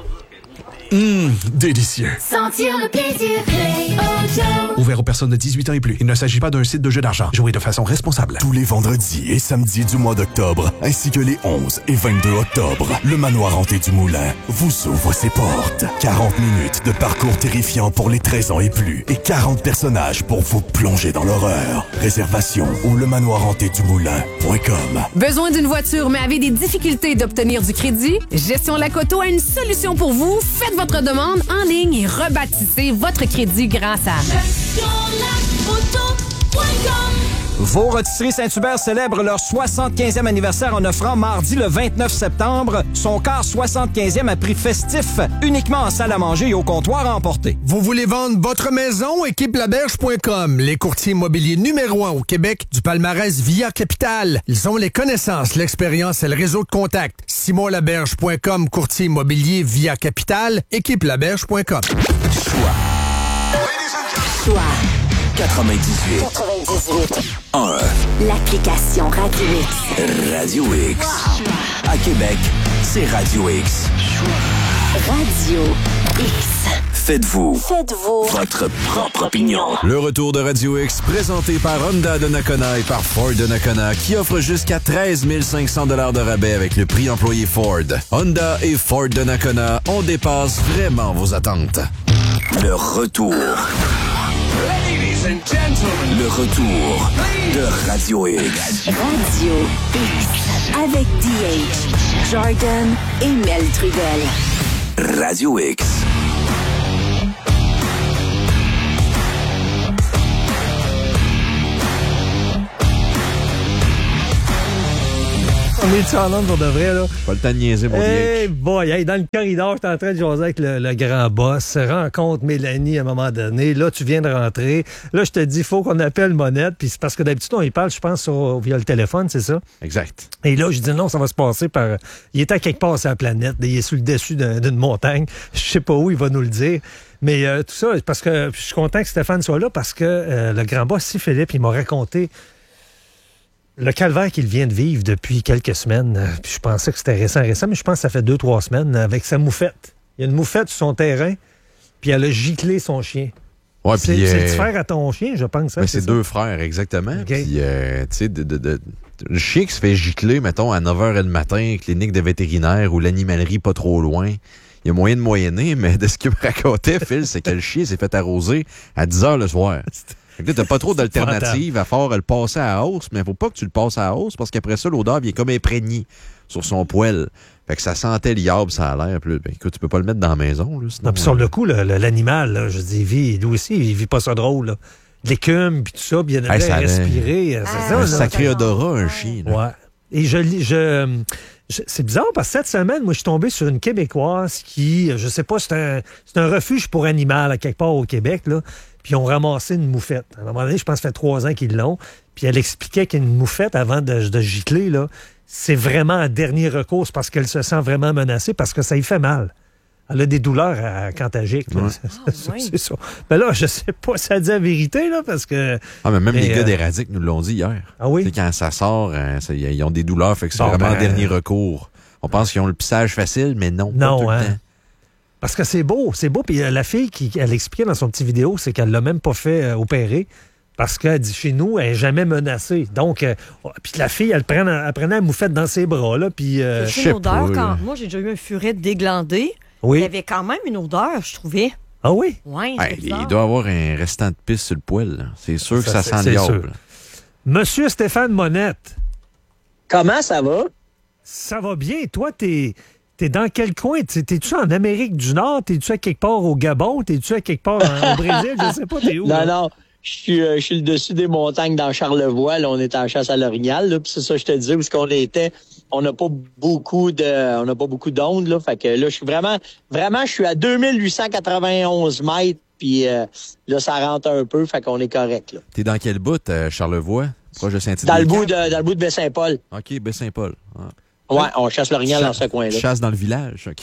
Délicieux. Sentir le plaisir, Play Joe. Ouvert aux personnes de 18 ans et plus. Il ne s'agit pas d'un site de jeu d'argent. Jouez de façon responsable. Tous les vendredis et samedis du mois d'octobre, ainsi que les 11 et 22 octobre, le Manoir Hanté du Moulin vous ouvre ses portes. 40 minutes de parcours terrifiant pour les 13 ans et plus et 40 personnages pour vous plonger dans l'horreur. Réservation au lemanoirhantédumoulin.com. Besoin d'une voiture mais avez des difficultés d'obtenir du crédit? Gestion Lacoto a une solution pour vous. Faites votre demande en ligne et rebâtissez votre crédit grâce à Vos Rôtisseries Saint-Hubert célèbrent leur 75e anniversaire en offrant mardi le 29 septembre son quart 75e à prix festif, uniquement en salle à manger et au comptoir à emporter. Vous voulez vendre votre maison? Équipelaberge.com, les courtiers immobiliers numéro 1 au Québec du palmarès Via Capital. Ils ont les connaissances, l'expérience et le réseau de contacts. SimonLaberge.com, courtier immobilier Via Capital. Équipelaberge.com. Choix 98 1 L'application Radio X. Radio X. À Québec, c'est Radio X. Radio X. Faites-vous votre propre opinion. Le retour de Radio X, présenté par Honda de Nakona et par Ford de Nakona, qui offre jusqu'à 13 500 $ de rabais avec le prix employé Ford. Honda et Ford de Nakona, on dépasse vraiment vos attentes. Le retour. Le retour de Radio X. Radio X. Avec DH, Jordan et Mel Trudel. Radio X. On est-tu en onde pour de vrai, là? Pas le temps de niaiser, mon Hey boy, hey, dans le corridor, j'étais en train de jaser avec le grand boss. Rencontre Mélanie à un moment donné. Là, tu viens de rentrer. Là, je te dis, il faut qu'on appelle Monette. Puis c'est parce que d'habitude, on y parle, je pense, via le téléphone, c'est ça? Exact. Et là, je dis non, ça va se passer par... Il était à quelque part sur la planète. Il est sur le dessus d'une montagne. Je sais pas où, il va nous le dire. Mais tout ça, parce que je suis content que Stéphane soit là parce que le grand boss, si Philippe, il m'a raconté le calvaire qu'il vient de vivre depuis quelques semaines. Puis je pensais que c'était récent, mais je pense que ça fait 2-3 semaines avec sa moufette. Il y a une moufette sur son terrain, puis elle a giclé son chien. Ouais, c'est le frère à ton chien, je pense. Ben, c'est 2 frères, exactement. Okay. Puis, tu sais, le chien qui se fait gicler, mettons, à 9h le matin, clinique de vétérinaire ou l'animalerie pas trop loin, il y a moyen de moyenner, mais de ce qu'il me racontait, Phil, c'est que le chien s'est fait arroser à 10h le soir. Fait que là, t'as pas trop d'alternatives à faire le passer à la hausse, mais faut pas que tu le passes à la hausse parce qu'après ça, l'odeur vient comme imprégnée sur son poêle. Fait que ça sentait l'iable, ça a l'air. Ben, écoute, tu peux pas le mettre dans la maison. Là, sinon, non, puis sur le coup, l'animal, là, je dis, lui aussi, il vit pas ça drôle. Là. De l'écume, puis tout ça, puis il y a de respirer. C'est un sacré odorat, un chien. Là. Ouais. Et c'est bizarre parce que cette semaine, moi, je suis tombé sur une Québécoise qui, je sais pas, c'est un refuge pour animal à quelque part au Québec, là. Puis ils ont ramassé une moufette. À un moment donné, je pense que ça fait 3 ans qu'ils l'ont. Puis elle expliquait qu'une moufette, avant de gicler, là, c'est vraiment un dernier recours parce qu'elle se sent vraiment menacée parce que ça y fait mal. Elle a des douleurs quand elle gicle. Ouais. C'est ça. Mais là, je sais pas si ça dit la vérité, là, parce que... Ah, mais même les gars d'Éradic nous l'ont dit hier. Ah oui? T'sais, quand ça sort, ils ont des douleurs, fait que c'est vraiment un dernier recours. On pense qu'ils ont le pissage facile, mais non, pas tout le temps. Parce que c'est beau. Puis la fille, elle expliquait dans son petit vidéo, c'est qu'elle l'a même pas fait opérer. Parce qu'elle dit, chez nous, elle n'est jamais menacée. Donc, puis la fille, elle prenait la moufette dans ses bras, là, puis... C'est une odeur, moi, j'ai déjà eu un furet déglandé. Oui. Il y avait quand même une odeur, je trouvais. Ah oui? Oui, il doit avoir un restant de pisse sur le poêle. Là. C'est sûr que ça sent l'iable. Monsieur Stéphane Monette. Comment ça va? Ça va bien. Toi, t'es dans quel coin? T'es-tu en Amérique du Nord? T'es-tu à quelque part au Gabon? T'es-tu à quelque part au Brésil? Je sais pas, t'es où? Non. Je suis le dessus des montagnes dans Charlevoix. Là, on est en chasse à l'orignal. Puis c'est ça, je te disais, où est-ce qu'on était. On n'a pas beaucoup d'ondes. Là, fait que là, je suis vraiment, je suis à 2891 mètres. Puis là, ça rentre un peu. Fait qu'on est correct. Là. T'es dans quel bout, Charlevoix? Proche de Saint-Hyacinthe? Dans le bout de Baie-Saint-Paul. OK, Baie-Saint-Paul. Ah. Ouais, on chasse l'orignal dans ce coin-là. Chasse dans le village, OK.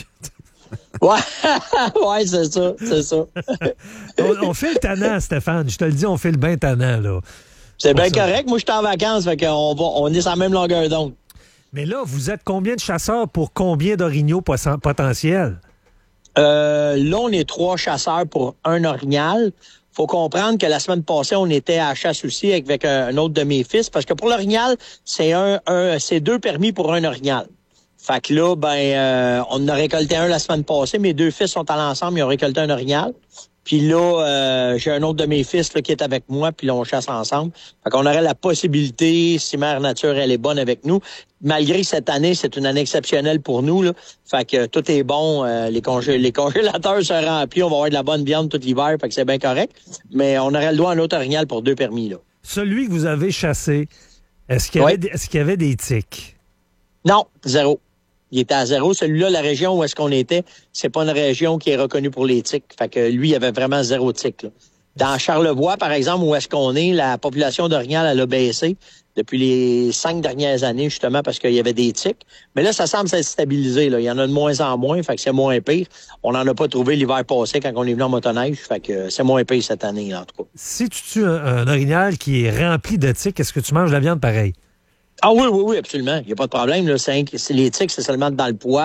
Ouais, c'est ça. on fait le tannant, Stéphane. Je te le dis, on fait le bien tannant, là. C'est bien correct. Moi, je suis en vacances, fait qu'on est sur la même longueur d'onde. Mais là, vous êtes combien de chasseurs pour combien d'orignaux potentiels? Là, on est 3 chasseurs pour un orignal. Faut comprendre que la semaine passée, on était à la chasse aussi avec un autre de mes fils, parce que pour l'orignal, c'est 2 permis pour un orignal. Fait que là, on en a récolté un la semaine passée. Mes 2 fils sont allés ensemble, ils ont récolté un orignal. Puis là, j'ai un autre de mes fils là, qui est avec moi, puis là, on chasse ensemble. Fait qu'on aurait la possibilité, si Mère Nature, elle est bonne avec nous, malgré que cette année, c'est une année exceptionnelle pour nous, là. Fait que tout est bon, les congélateurs sont remplis, on va avoir de la bonne viande tout l'hiver, fait que c'est bien correct. Mais on aurait le droit à un autre orignal pour 2 permis, là. Celui que vous avez chassé, est-ce qu'il y avait des tiques? Non, 0. Il était à 0. Celui-là, la région où est-ce qu'on était, c'est pas une région qui est reconnue pour les tiques. Fait que lui, il y avait vraiment 0 tiques, là. Dans Charlevoix, par exemple, où est-ce qu'on est, la population d'orignal, elle a baissé depuis les 5 dernières années, justement, parce qu'il y avait des tiques. Mais là, ça semble s'être stabilisé, là. Il y en a de moins en moins, fait que c'est moins pire. On n'en a pas trouvé l'hiver passé quand on est venu en motoneige, fait que c'est moins pire cette année, là, en tout cas. Si tu tues un orignal qui est rempli de tiques, est-ce que tu manges la viande pareil? Ah oui, absolument. Il n'y a pas de problème. Là. Les tiques, c'est seulement dans le poil.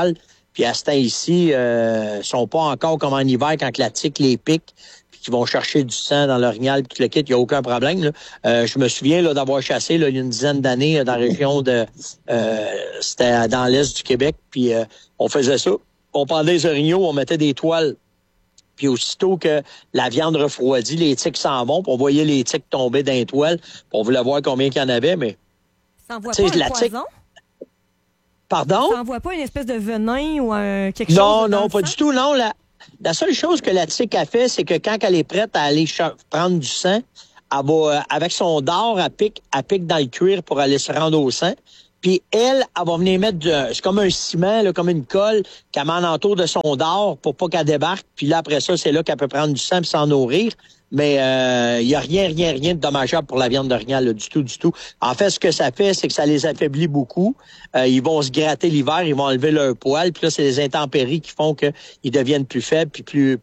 Puis à ce temps-ci, sont pas encore comme en hiver quand la tique les pique, puis qu'ils vont chercher du sang dans l'orignal, puis que le kit, il n'y a aucun problème. Là. Je me souviens là, d'avoir chassé là, il y a une dizaine d'années dans la région de... c'était dans l'est du Québec, puis on faisait ça. On pendait les orignaux, on mettait des toiles. Puis aussitôt que la viande refroidit, les tiques s'en vont, puis on voyait les tiques tomber dans les toiles, puis on voulait voir combien il y en avait, mais... Ça n'envoie pas un poison? Pardon? Ça n'envoie pas une espèce de venin ou quelque chose? Non, pas du tout, non. La seule chose que la tique a fait, c'est que quand elle est prête à aller prendre du sang, elle va, avec son dard, elle pique dans le cuir pour aller se rendre au sang. Puis elle va venir mettre c'est comme un ciment, là, comme une colle qu'elle met en entour de son dard pour pas qu'elle débarque. Puis là, après ça, c'est là qu'elle peut prendre du sang et s'en nourrir. Mais il y a rien de dommageable pour la viande d'orignal, là, du tout. En fait, ce que ça fait, c'est que ça les affaiblit beaucoup. Ils vont se gratter l'hiver, ils vont enlever leur poil. Puis là, c'est les intempéries qui font qu'ils deviennent plus faibles puis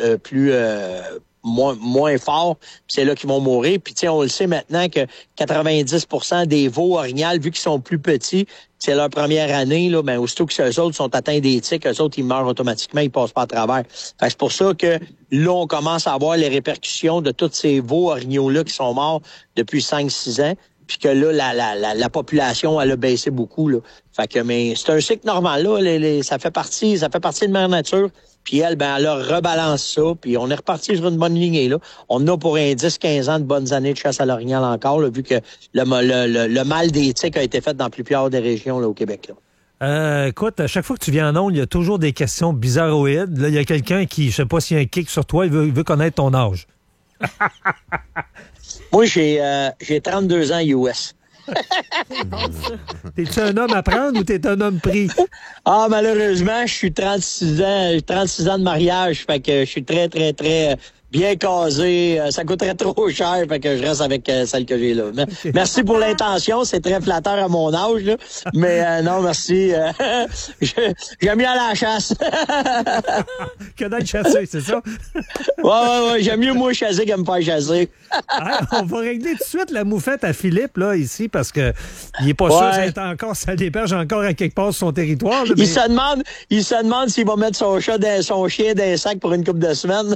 moins forts, puis c'est là qu'ils vont mourir. Puis on le sait maintenant que 90% des veaux orignales, vu qu'ils sont plus petits, c'est leur première année, là, ben aussitôt que ceux autres sont atteints des tiques, eux autres, ils meurent automatiquement, ils passent pas à travers. Fait que c'est pour ça que là, on commence à avoir les répercussions de tous ces veaux orignaux-là qui sont morts depuis 5-6 ans, puis que là, la population, elle a baissé beaucoup, là. Fait que, mais c'est un cycle normal, là, ça fait partie de Mère Nature. Puis elle, ben, elle rebalance ça, puis on est reparti sur une bonne lignée, là. On a pour un 10-15 ans de bonnes années de chasse à l'orignal encore, là, vu que le mal des tiques a été fait dans plusieurs des régions, là, au Québec, là. Écoute, à chaque fois que tu viens en ondes, il y a toujours des questions bizarroïdes. Là, il y a quelqu'un qui, je sais pas s'il y a un kick sur toi, il veut connaître ton âge. Moi, j'ai 32 ans US. T'es-tu un homme à prendre ou t'es un homme pris? Ah, malheureusement, je suis 36 ans de mariage, fait que je suis très, très, très bien casé. Ça coûterait trop cher, fait que je reste avec celle que j'ai là. Merci pour l'intention, c'est très flatteur à mon âge, là. Mais non, merci. J'aime mieux aller à la chasse. Que d'être chassé, c'est ça? Ouais, j'aime mieux moi chasser que me faire chasser. On va régler tout de suite la moufette à Philippe, là, ici, parce que il est pas sûr d'être encore, ça déperge encore à quelque part sur son territoire. Là, mais... Il se demande s'il va mettre son chien dans un sac pour une couple de semaines.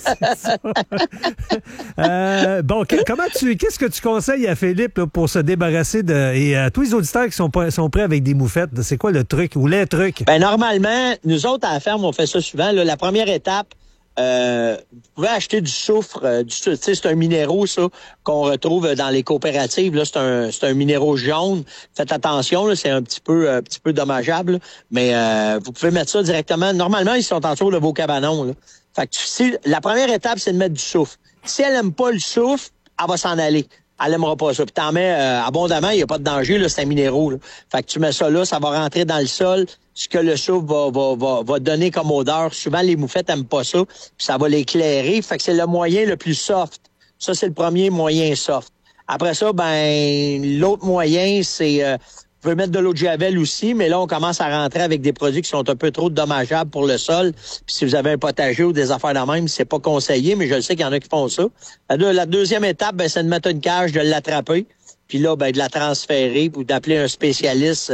Qu'est-ce que tu conseilles à Philippe là, pour se débarrasser et à tous les auditeurs qui sont prêts avec des moufettes, c'est quoi le truc ou les trucs? Ben normalement, nous autres à la ferme, on fait ça souvent. Là, la première étape, vous pouvez acheter du soufre, c'est un minéraux ça qu'on retrouve dans les coopératives. Là, c'est un minéraux jaune. Faites attention, là, c'est un petit peu dommageable, là, mais vous pouvez mettre ça directement. Normalement, ils sont autour de vos cabanons. Là. Fait que la première étape, c'est de mettre du soufre. Si elle aime pas le soufre, elle va s'en aller. Elle aimera pas ça. Puis t'en mets abondamment, il n'y a pas de danger, là, c'est un minéraux. Là. Fait que tu mets ça là, ça va rentrer dans le sol. Ce que le soufre va donner comme odeur. Souvent, les moufettes aiment pas ça. Puis ça va l'éclairer. Fait que c'est le moyen le plus soft. Ça, c'est le premier moyen soft. Après ça, ben l'autre moyen, c'est... Vous pouvez mettre de l'eau de javel aussi, mais là, on commence à rentrer avec des produits qui sont un peu trop dommageables pour le sol. Puis si vous avez un potager ou des affaires de même, c'est pas conseillé, mais je le sais qu'il y en a qui font ça. La deuxième étape, ben, c'est de mettre une cage, de l'attraper, puis là, ben, de la transférer, ou d'appeler un spécialiste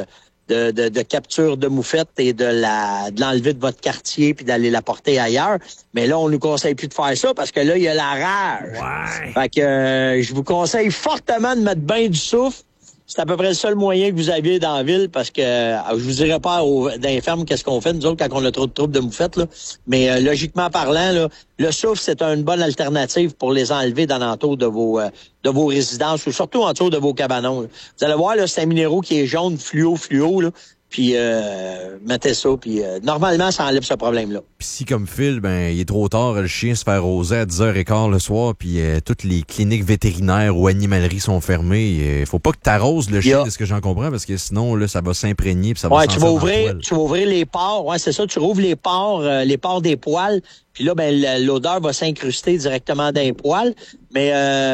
de capture de moufette et de l'enlever de votre quartier puis d'aller la porter ailleurs. Mais là, on nous conseille plus de faire ça parce que là, il y a la rage. Ouais. Fait que je vous conseille fortement de mettre bien du souffle. C'est à peu près le seul moyen que vous aviez dans la ville parce que je vous dirais pas dans les fermes qu'est-ce qu'on fait, nous autres, quand on a trop de troubles de moufettes, là. Mais logiquement parlant, là, le souffle, c'est une bonne alternative pour les enlever dans l'entour de vos résidences ou surtout autour de vos cabanons. Là. Vous allez voir, là, c'est un minéraux qui est jaune, fluo, là. Puis mettez ça, puis normalement, ça enlève ce problème-là. Puis si, comme Phil, ben il est trop tard, le chien se fait arroser à 10h15 le soir, puis toutes les cliniques vétérinaires ou animaleries sont fermées, faut pas que tu arroses le chien, de ce que j'en comprends, parce que sinon, là, ça va s'imprégner, puis ça va tu vas ouvrir les pores, ouais, c'est ça, tu rouvres les pores des poils, puis là, ben l'odeur va s'incruster directement dans les poils, mais...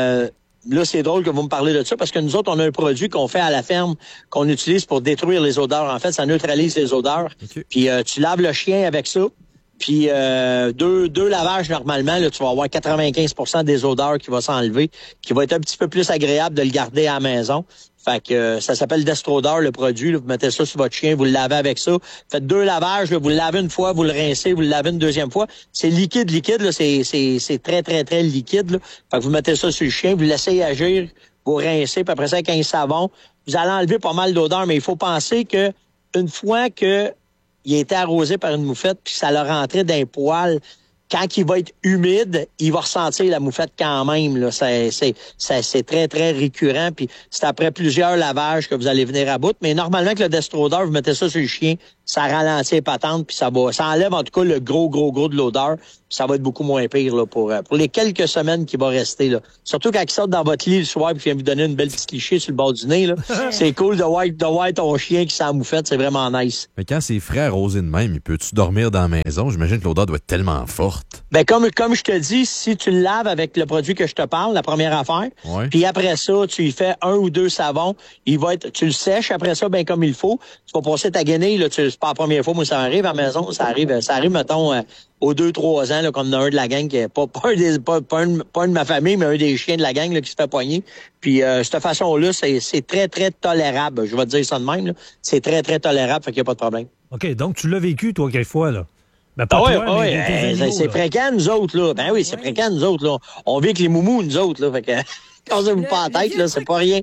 Là, c'est drôle que vous me parlez de ça parce que nous autres, on a un produit qu'on fait à la ferme qu'on utilise pour détruire les odeurs. En fait, ça neutralise les odeurs. Okay. Puis tu laves le chien avec ça. Puis deux lavages normalement, là, tu vas avoir 95% des odeurs qui vont s'enlever, qui va être un petit peu plus agréable de le garder à la maison. Fait que ça s'appelle Destrodor, le produit. Là. Vous mettez ça sur votre chien, vous le lavez avec ça. Faites 2 lavages, là, vous le lavez une fois, vous le rincez, vous le lavez une deuxième fois. C'est liquide, là, c'est très, très, très liquide. Là. Fait que vous mettez ça sur le chien, vous le laissez agir, vous rincez, puis après ça, avec un savon, vous allez enlever pas mal d'odeur, mais il faut penser que une fois que il a été arrosé par une moufette, puis ça l'a rentré dans les poils, quand il va être humide, il va ressentir la moufette quand même. Là. C'est très, très récurrent. Puis c'est après plusieurs lavages que vous allez venir à bout. Mais normalement, avec le Destrodor, vous mettez ça sur le chien, ça ralentit les patentes, puis ça enlève en tout cas le gros de l'odeur. Puis ça va être beaucoup moins pire là, pour les quelques semaines qui vont rester. Là. Surtout quand il sort dans votre lit le soir et qu'il vient vous donner une belle petite cliché sur le bord du nez. Là. C'est cool de voir ton chien qui sent la moufette. C'est vraiment nice. Mais quand c'est frais arrosé de même, peux-tu dormir dans la maison? J'imagine que l'odeur doit être tellement forte. Ben comme je te dis, si tu le laves avec le produit que je te parle, la première affaire, puis après ça, tu y fais 1 ou 2 savons, tu le sèches après ça bien comme il faut. Tu vas passer ta guenille, là, c'est pas la première fois, moi ça arrive à la maison, ça arrive mettons aux 2-3 ans, là, comme un de la gang qui est pas un de ma famille, mais un des chiens de la gang là, qui se fait poigner. Puis cette façon-là, c'est très, très tolérable. Je vais te dire ça de même. Là. C'est très, très tolérable, fait qu'il n'y a pas de problème. OK, donc tu l'as vécu, toi, quelquefois, là. Ben, pas toi, mais c'est fréquent, nous autres, là. Ben oui, c'est fréquent, nous autres, là. On vit avec les moumous, nous autres, là. Fait que, quand ça vous pas en tête, là, c'est pas rien.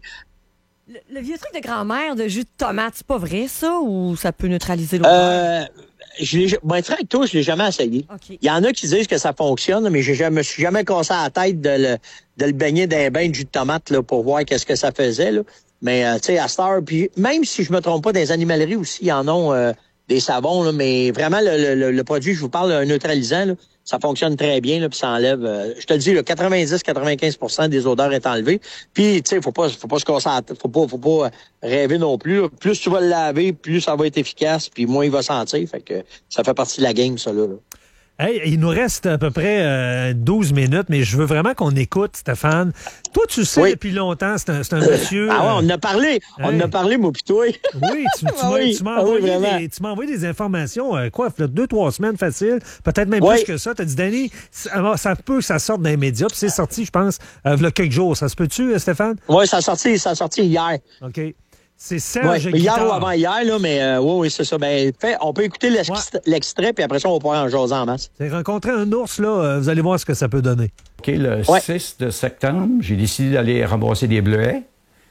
Le vieux truc de grand-mère de jus de tomate, c'est pas vrai, ça, ou ça peut neutraliser l'odeur? Être avec toi, je l'ai jamais essayé. Il y en a qui disent que ça fonctionne, mais je me suis jamais cassé la tête de le baigner d'un bain de jus de tomate, là, pour voir qu'est-ce que ça faisait, là. Mais, tu sais, à cette heure, puis même si je me trompe pas, dans les animaleries aussi, ils en ont, des savons, là, mais vraiment, le produit, je vous parle, un neutralisant, là, ça fonctionne très bien, là, puis ça enlève, je te le dis, 90-95% des odeurs est enlevé. Puis, tu sais, faut pas se casser la tête, faut pas rêver non plus. Là. Plus tu vas le laver, plus ça va être efficace, puis moins il va sentir. Fait que ça fait partie de la game, ça, là. Hey, il nous reste à peu près 12 minutes, mais je veux vraiment qu'on écoute, Stéphane. Toi, tu sais depuis longtemps, c'est un monsieur... Ah ouais, on en a parlé, moi pis toi. Oui, tu m'as envoyé des informations, il y a 2-3 semaines facile, peut-être même plus que ça. Tu as dit, Danny, ça peut que ça sorte dans les médias, puis c'est sorti, je pense, il y a quelques jours. Ça se peut-tu, Stéphane? Oui, ça a sorti hier. OK. C'est Serge Guitard. Hier ou avant hier, là, mais oui, c'est ça. Ben, on peut écouter l'extrait, puis après ça, on va pouvoir en jaser en masse. J'ai rencontré un ours, là. Vous allez voir ce que ça peut donner. OK, le 6 de septembre, j'ai décidé d'aller ramasser des bleuets.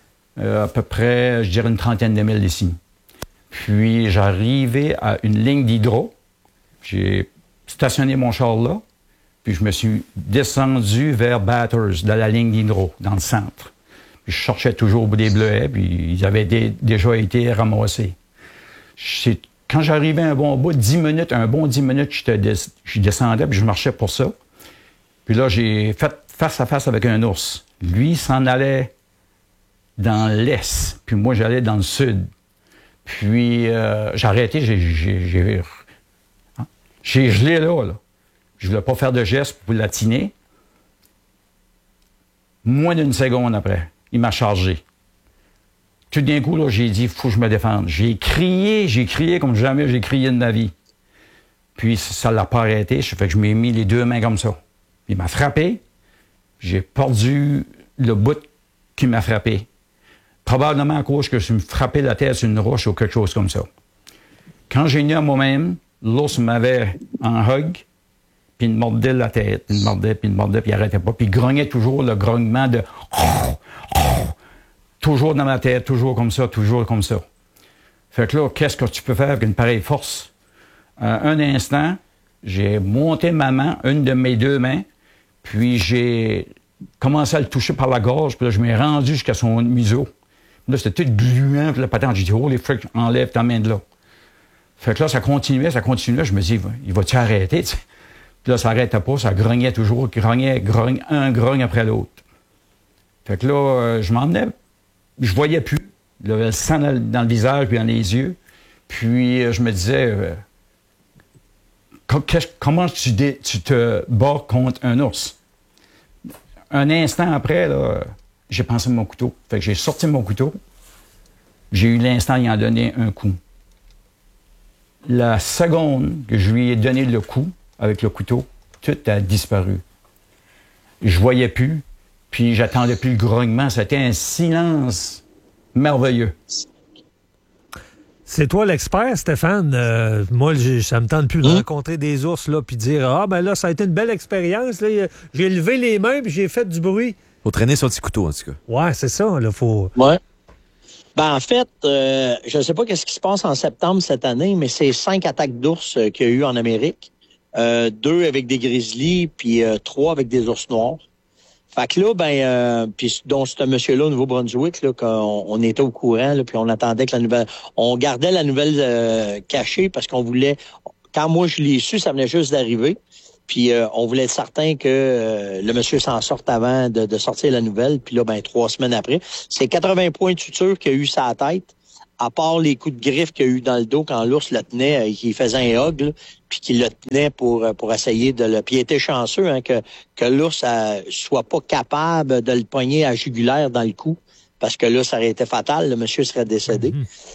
À peu près, je dirais, une trentaine de milles d'ici. Puis, j'arrivais à une ligne d'hydro. J'ai stationné mon char là. Puis, je me suis descendu vers Bathurst, dans la ligne d'hydro, dans le centre. Je cherchais toujours au bout des bleuets, puis ils avaient déjà été ramassés. Quand j'arrivais un bon 10 minutes, je descendais, puis je marchais pour ça. Puis là, j'ai fait face à face avec un ours. Lui s'en allait dans l'est, puis moi, j'allais dans le sud. Puis j'ai arrêté, j'ai gelé là. Je voulais pas faire de geste pour latiner. Moins d'une seconde après, il m'a chargé. Tout d'un coup, là, j'ai dit, il faut que je me défende. J'ai crié comme jamais j'ai crié de ma vie. Puis ça l'a pas arrêté, fait que je m'ai mis les 2 mains comme ça. Il m'a frappé, j'ai perdu le bout qui m'a frappé. Probablement à cause que je me frappais la tête sur une roche ou quelque chose comme ça. Quand j'ai venu à moi-même, l'ours m'avait en hug, puis il me mordait la tête, puis il n'arrêtait pas, puis il grognait toujours le grognement de... Toujours dans ma tête, toujours comme ça. Fait que là, qu'est-ce que tu peux faire avec une pareille force? Un instant, j'ai monté ma main, une de mes 2 mains, puis j'ai commencé à le toucher par la gorge, puis là, je m'ai rendu jusqu'à son museau. Là, c'était tout gluant, puis la patente, j'ai dit, oh, les frics, enlève ta main de là. Fait que là, ça continuait, je me dis, il va-tu arrêter, t'sais? Puis là, ça n'arrêtait pas, ça grognait toujours, un grogne après l'autre. Fait que là, je m'en venais, je voyais plus. Il avait le sang dans le visage puis dans les yeux. Puis je me disais, comment tu te bats contre un ours? Un instant après, là, j'ai pensé à mon couteau. Fait que j'ai sorti mon couteau. J'ai eu l'instant d'y en donner un coup. La seconde que je lui ai donné le coup avec le couteau, tout a disparu. Je voyais plus, puis j'attendais plus le grognement. C'était un silence merveilleux. C'est toi l'expert, Stéphane. Moi, ça me tente plus de rencontrer des ours là puis dire ah ben là ça a été une belle expérience. Là, j'ai levé les mains puis j'ai fait du bruit. Faut traîner son petit couteau en tout cas. Ouais, c'est ça. Là, faut. Ouais. Ben en fait, je ne sais pas qu'est-ce qui se passe en septembre cette année, mais c'est 5 attaques d'ours qu'il y a eu en Amérique, 2 avec des grizzlies puis 3 avec des ours noirs. Fait que là, puis dont ce monsieur-là au Nouveau-Brunswick, là, qu'on était au courant, là, puis on attendait que la nouvelle, on gardait la nouvelle cachée parce qu'on voulait. Quand moi je l'ai su, ça venait juste d'arriver. Puis on voulait être certain que le monsieur s'en sorte avant de sortir la nouvelle. Puis là, 3 semaines après, c'est 80 points de suture qu'il a eu sa tête, à part les coups de griffe qu'il a eu dans le dos quand l'ours le tenait, qu'il faisait un hog, là, puis qu'il le tenait pour essayer de le... Puis il était chanceux que l'ours soit pas capable de le pogner à jugulaire dans le cou, parce que là, ça aurait été fatal, le monsieur serait décédé.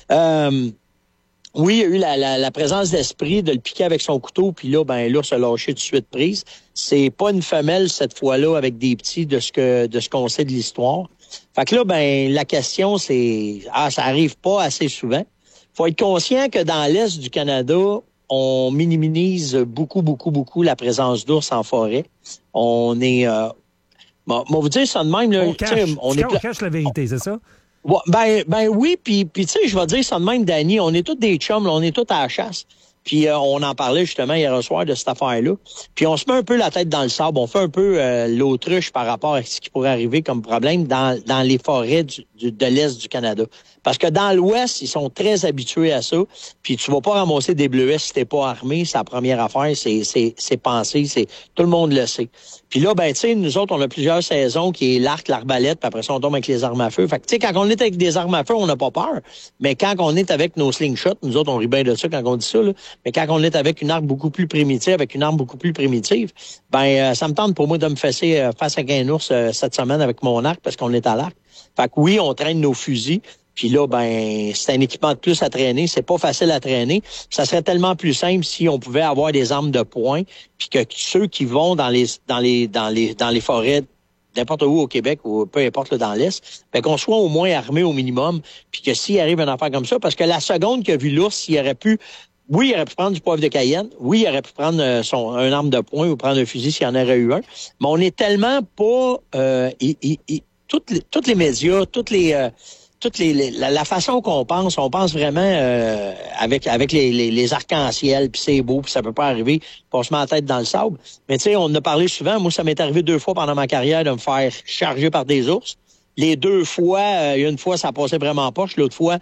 Oui, il y a eu la présence d'esprit de le piquer avec son couteau, puis là, l'ours a lâché tout de suite prise. C'est pas une femelle cette fois-là avec des petits de ce qu'on sait de l'histoire. Fait que là, la question, c'est ça arrive pas assez souvent. Faut être conscient que dans l'Est du Canada, on minimise beaucoup la présence d'ours en forêt. On est vous dire ça de même, là. On cache la vérité, c'est ça? Oui, puis tu sais, je vais dire ça de même, Danny, on est tous des chums, là, on est tous à la chasse. Puis on en parlait justement hier soir de cette affaire-là. Puis on se met un peu la tête dans le sable, on fait un peu l'autruche par rapport à ce qui pourrait arriver comme problème dans les forêts de l'Est du Canada. Parce que dans l'Ouest, ils sont très habitués à ça. Puis tu vas pas ramasser des bleuets si t'es pas armé. C'est la première affaire, c'est pensé, tout le monde le sait. Puis là, tu sais, nous autres, on a plusieurs saisons qui est l'arc, l'arbalète, puis après ça, on tombe avec les armes à feu. Fait que, tu sais, quand on est avec des armes à feu, on n'a pas peur. Mais quand on est avec nos slingshots, nous autres, on rit bien de ça quand on dit ça, là. Mais quand on est avec une arme beaucoup plus primitive, ça me tente pour moi de me fesser face à un ours cette semaine avec mon arc, parce qu'on est à l'arc. Fait que oui, on traîne nos fusils. Puis là, c'est un équipement de plus à traîner. C'est pas facile à traîner. Ça serait tellement plus simple si on pouvait avoir des armes de poing, puis que ceux qui vont dans les forêts, n'importe où au Québec ou peu importe là, dans l'Est, qu'on soit au moins armé au minimum, puis que s'il arrive une affaire comme ça, parce que la seconde qu'il a vu l'ours, il aurait pu prendre du poivre de Cayenne. Oui, il aurait pu prendre un arme de poing ou prendre un fusil s'il y en aurait eu un. Mais on est tellement pas... toutes les médias, la façon qu'on pense, on pense vraiment avec les arcs-en-ciel, puis c'est beau, puis ça peut pas arriver, puis on se met la tête dans le sable. Mais tu sais, on en a parlé souvent. Moi, ça m'est arrivé 2 fois pendant ma carrière de me faire charger par des ours. Les 2 fois, une fois, ça passait vraiment poche, l'autre fois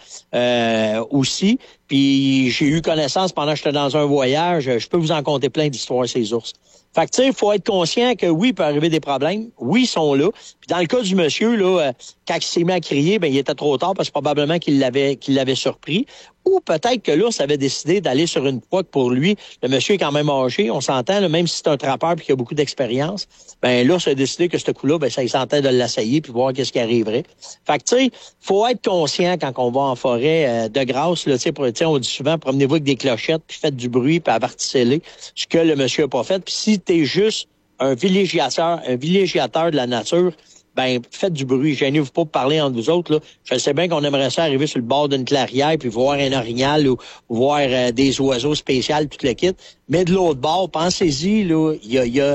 aussi. Puis j'ai eu connaissance pendant que j'étais dans un voyage. Je peux vous en conter plein d'histoires, ces ours. Fait que, tu sais, il faut être conscient que oui, il peut arriver des problèmes. Oui, ils sont là. Puis dans le cas du monsieur, là, quand il s'est mis à crier, il était trop tard parce que probablement qu'il l'avait surpris. Ou peut-être que l'ours avait décidé d'aller sur une proie que pour lui, le monsieur est quand même âgé, on s'entend, là, même si c'est un trappeur et qu'il a beaucoup d'expérience, l'ours a décidé que ce coup-là, ça il sentait de l'assailler puis voir qu'est-ce qui arriverait. Fait que, tu sais, faut être conscient quand on va en forêt de grâce, là, tu sais, on dit souvent, promenez-vous avec des clochettes puis faites du bruit puis avertissez-les, ce que le monsieur a pas fait. Puis si t'es juste un villégiateur de la nature, faites du bruit. Gênez-vous pas pour parler entre vous autres, là. Je sais bien qu'on aimerait ça arriver sur le bord d'une clairière puis voir un orignal ou voir des oiseaux spéciaux, tout le kit. Mais de l'autre bord, pensez-y, là, il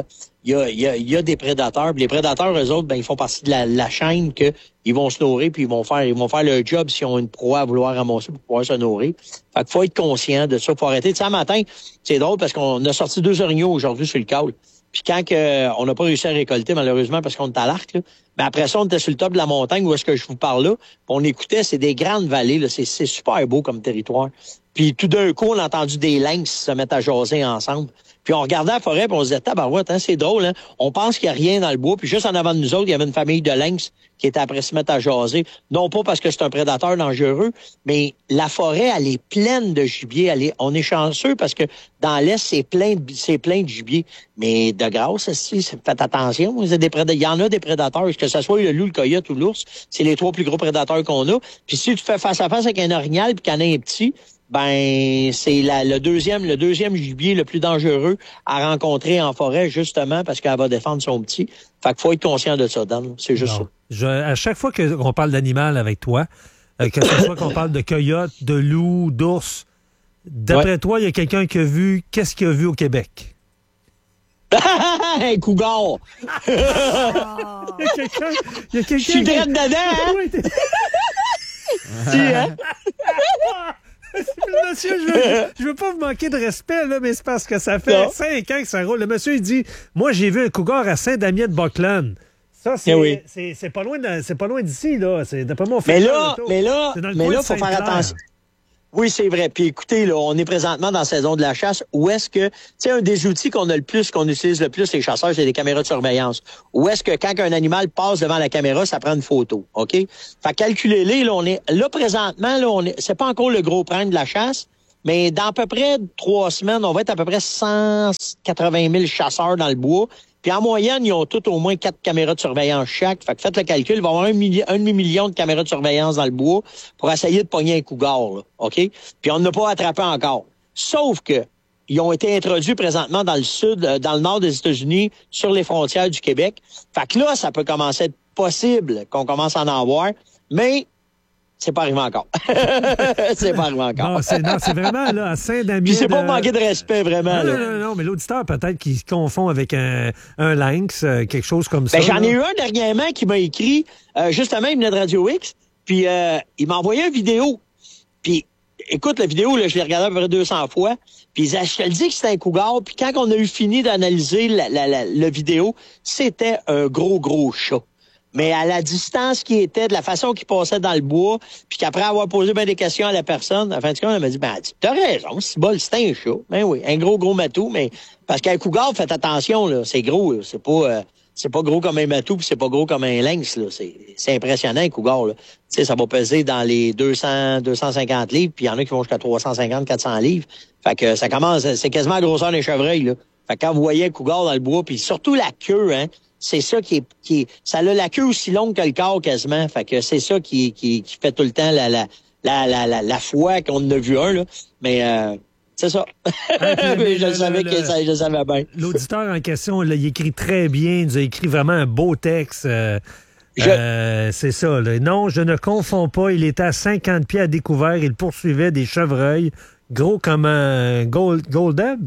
y a des prédateurs. Puis les prédateurs, eux autres, ils font partie de la chaîne que ils vont se nourrir puis ils vont faire leur job s'ils ont une proie à vouloir ramasser pour pouvoir se nourrir. Fait qu'il faut être conscient de ça. Faut arrêter. Tu sais, un matin, c'est drôle parce qu'on a sorti 2 orignaux aujourd'hui sur le câble. Puis quand on n'a pas réussi à récolter, malheureusement, parce qu'on est à l'arc, là, mais après ça, on était sur le top de la montagne où est-ce que je vous parle là. On écoutait, c'est des grandes vallées, là, c'est super beau comme territoire. Puis tout d'un coup, on a entendu des lynx se mettre à jaser ensemble. Puis on regardait la forêt, puis on se disait, tabarouette, c'est drôle, hein? On pense qu'il n'y a rien dans le bois. Puis juste en avant de nous autres, il y avait une famille de lynx qui était après se mettre à jaser. Non pas parce que c'est un prédateur dangereux, mais la forêt, elle est pleine de gibier. On est chanceux parce que dans l'Est, c'est plein de gibier. Mais de grâce, faites attention. Il y en a des prédateurs, que ce soit le loup, le coyote ou l'ours. C'est les 3 plus gros prédateurs qu'on a. Puis si tu fais face à face avec un orignal puis qu'il y en a un petit, ben c'est le deuxième gibier le plus dangereux à rencontrer en forêt, justement parce qu'elle va défendre son petit. Fait qu'il faut être conscient de ça, Dan. C'est juste ça. À chaque fois qu'on parle d'animal avec toi, que ce soit qu'on parle de coyote, de loup, d'ours, d'après toi, il y a quelqu'un qui a vu... Qu'est-ce qu'il a vu au Québec? Un cougar! Il y a quelqu'un... Je suis direct dedans, hein? Si, hein? Monsieur, je veux pas vous manquer de respect, là, mais c'est parce que ça fait 5 ans que ça roule. Le monsieur, il dit, moi, j'ai vu un cougar à Saint-Damien-de-Buckland. Ça, c'est pas loin d'ici, là. C'est d'après moi, mais là, il faut faire attention. Oui, c'est vrai. Puis écoutez, là, on est présentement dans la saison de la chasse. Où est-ce que, tu sais, un des outils qu'on utilise le plus, les chasseurs, c'est les caméras de surveillance. Où est-ce que quand un animal passe devant la caméra, ça prend une photo, OK? Fait calculez-les, là, présentement, c'est pas encore le gros prime de la chasse, mais dans à peu près 3 semaines, on va être à peu près 180 000 chasseurs dans le bois. Puis en moyenne, ils ont tous au moins 4 caméras de surveillance chaque. Fait que faites le calcul, il va y avoir un demi-million de caméras de surveillance dans le bois pour essayer de pogner un cougar, là, OK? Puis on n'a pas attrapé encore. Sauf que ils ont été introduits présentement dans le nord des États-Unis, sur les frontières du Québec. Fait que là, ça peut commencer à être possible qu'on commence à en avoir, mais c'est pas arrivé encore. C'est pas arrivé encore. Non, c'est vraiment là, à Saint-Damien. Puis c'est pas manquer de respect, vraiment. Non, mais l'auditeur, peut-être qu'il se confond avec un lynx, quelque chose comme ça. J'en ai eu un dernièrement qui m'a écrit, justement, il venait de Radio X, puis il m'a envoyé une vidéo. Puis, écoute, la vidéo, là, je l'ai regardée à peu près 200 fois, puis je te le dis que c'était un cougar, puis quand on a eu fini d'analyser la vidéo, c'était un gros chat. Mais à la distance qui était, de la façon qu'il passait dans le bois, puis qu'après avoir posé bien des questions à la personne, en fin de compte, elle m'a dit, t'as raison, c'est un chat. Ben oui, un gros matou, mais parce qu'un cougar, faites attention, là, c'est gros, là, c'est pas gros comme un matou, puis c'est pas gros comme un lynx, là, c'est impressionnant, un cougar, là. Tu sais, ça va peser dans les 250 livres, puis il y en a qui vont jusqu'à 350, 400 livres. Fait que ça commence, c'est quasiment la grosseur d'un chevreuil, là. Fait que quand vous voyez un cougar dans le bois, puis surtout la queue, hein, c'est ça qui est ça a la queue aussi longue que le corps quasiment. Fait que c'est ça qui fait tout le temps la fois qu'on en a vu un, là. Mais c'est ça. Je le savais bien. L'auditeur en question, là, il écrit très bien, il nous a écrit vraiment un beau texte. C'est ça, là. Non, je ne confonds pas. Il était à 50 pieds à découvert. Il poursuivait des chevreuils gros comme un golden,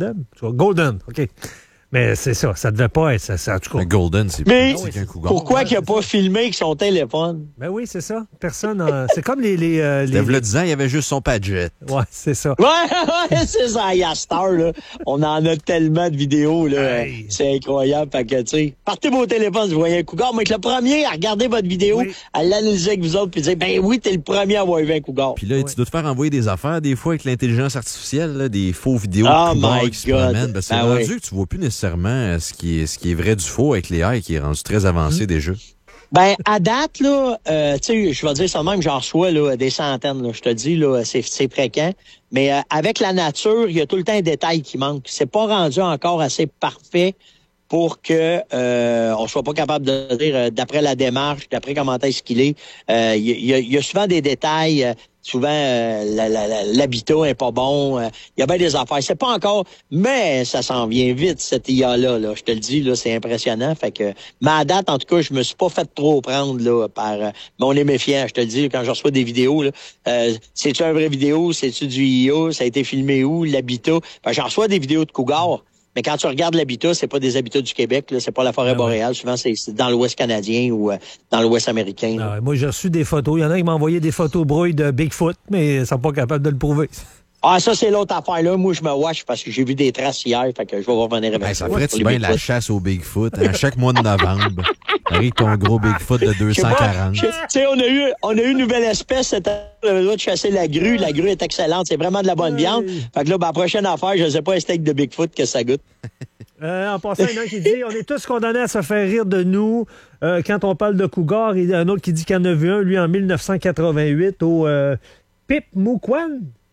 OK. Mais c'est ça devait pas être ça. En tout cas. Un golden, c'est qu'un cougar. Pourquoi qu'il n'a pas filmé avec son téléphone? Ben oui, c'est ça. Personne c'est comme les le 10 ans, il y avait juste son Padgett. Ouais, c'est ça. Ouais, c'est ça. Il y a Star, là. On en a tellement de vidéos, là. Hey. C'est incroyable. Fait que, tu sais, partez vos téléphones, vous voyez un cougar. Moi, être le premier à regarder votre vidéo, à l'analyser avec vous autres, puis dire, ben oui, t'es le premier à avoir vu un cougar. Puis là, tu dois te faire envoyer des affaires, des fois, avec l'intelligence artificielle, là, des faux vidéos de cougars qui se promènent. Ben, c'est rendu que tu vois plus nécessairement ce qui est vrai du faux avec les AI, qui est rendu très avancé déjà. Ben, à date, là, tu sais, je vais dire ça de même, j'en reçois, là, des centaines, là, je te dis, là, c'est fréquent. Mais avec la nature, il y a tout le temps un détail qui manque. C'est pas rendu encore assez parfait pour que on soit pas capable de dire, d'après la démarche, d'après comment est-ce qu'il est. Il y a souvent des détails. Souvent, l'habitat est pas bon. Il y a bien des affaires. C'est pas encore, mais ça s'en vient vite, cette IA-là. Là. Je te le dis, là, c'est impressionnant. Fait que, mais à date, en tout cas, je me suis pas fait trop prendre là, par... mais on est méfiant, je te le dis, quand je reçois des vidéos. Là, c'est-tu un vrai vidéo? C'est-tu du IA? Ça a été filmé où? L'habitat? J'en reçois des vidéos de cougars. Mais quand tu regardes l'habitat, c'est pas des habitats du Québec, là, c'est pas la forêt boréale. Souvent, c'est dans l'Ouest canadien ou dans l'Ouest américain. Ah, moi, j'ai reçu des photos. Il y en a qui m'ont envoyé des photos brouilles de Bigfoot, mais ils sont pas capables de le prouver. Ah, ça, c'est l'autre affaire, là. Moi, je me watch parce que j'ai vu des traces hier, fait que je vais revenir avec ça. Ferait-tu bien la chasse au Bigfoot, hein, chaque mois de novembre? Avec ton gros Bigfoot de 240. Tu sais, on a eu une nouvelle espèce cette année. On a le droit de chasser la grue. La grue est excellente. C'est vraiment de la bonne viande. Fait que là, la prochaine affaire, je sais pas un steak de Bigfoot que ça goûte. En passant, il y en a un qui dit on est tous condamnés à se faire rire de nous quand on parle de cougar. Il y a un autre qui dit qu'il y en a vu un, lui, en 1988, au Pipmouquan.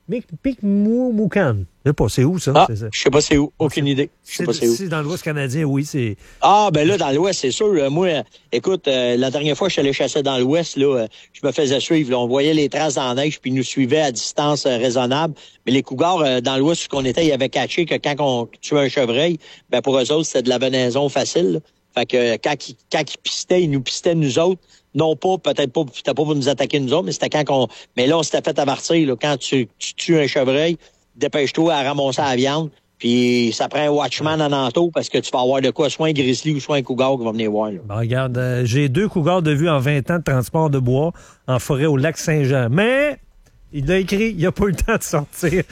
Pikmukam. Je sais pas, c'est où, ça? Ah, je sais pas c'est où. Aucune idée. Je sais pas c'est où. C'est dans l'Ouest canadien, oui, c'est... Ah, ben là, dans l'Ouest, c'est sûr. Moi, écoute, la dernière fois que je suis allé chasser dans l'Ouest, là, je me faisais suivre. Là, on voyait les traces dans la neige, puis ils nous suivaient à distance raisonnable. Mais les cougars, dans l'Ouest, où qu'on était, ils avaient catché que quand on tuait un chevreuil, ben pour eux autres, c'était de la venaison facile, là. Fait que quand ils pistaient, ils nous pistaient nous autres. Non pas, peut-être pas, c'était pas pour nous attaquer nous autres, mais c'était quand qu'on... Mais là, on s'était fait avertir, là, quand tu tues un chevreuil, dépêche-toi à ramasser la viande, puis ça prend un watchman en entour parce que tu vas avoir de quoi, soit un grizzly ou soit un cougar qui va venir voir. Là. Ben, regarde, j'ai 2 cougars de vue en 20 ans de transport de bois en forêt au lac Saint-Jean. Mais... il l'a écrit, il n'a pas eu le temps de sortir.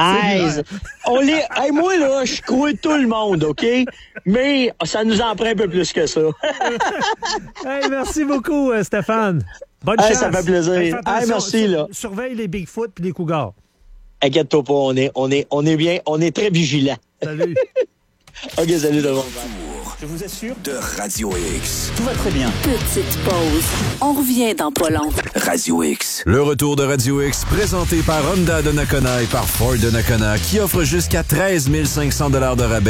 Hey, moi, là, je crois tout le monde, OK? Mais ça nous en prend un peu plus que ça. Hey, merci beaucoup, Stéphane. Bonne chance. Ça fait plaisir. Hey, merci, là. Surveille les Bigfoot et les cougars. Inquiète-toi pas, on est bien, on est très vigilants. Salut. OK, salut tout le monde. Je vous assure. De Radio X. Tout va très bien. Petite pause. On revient dans pas long. Radio X. Le retour de Radio X, présenté par Honda de Nakona et par Ford de Nakona, qui offre jusqu'à 13 500 $ de rabais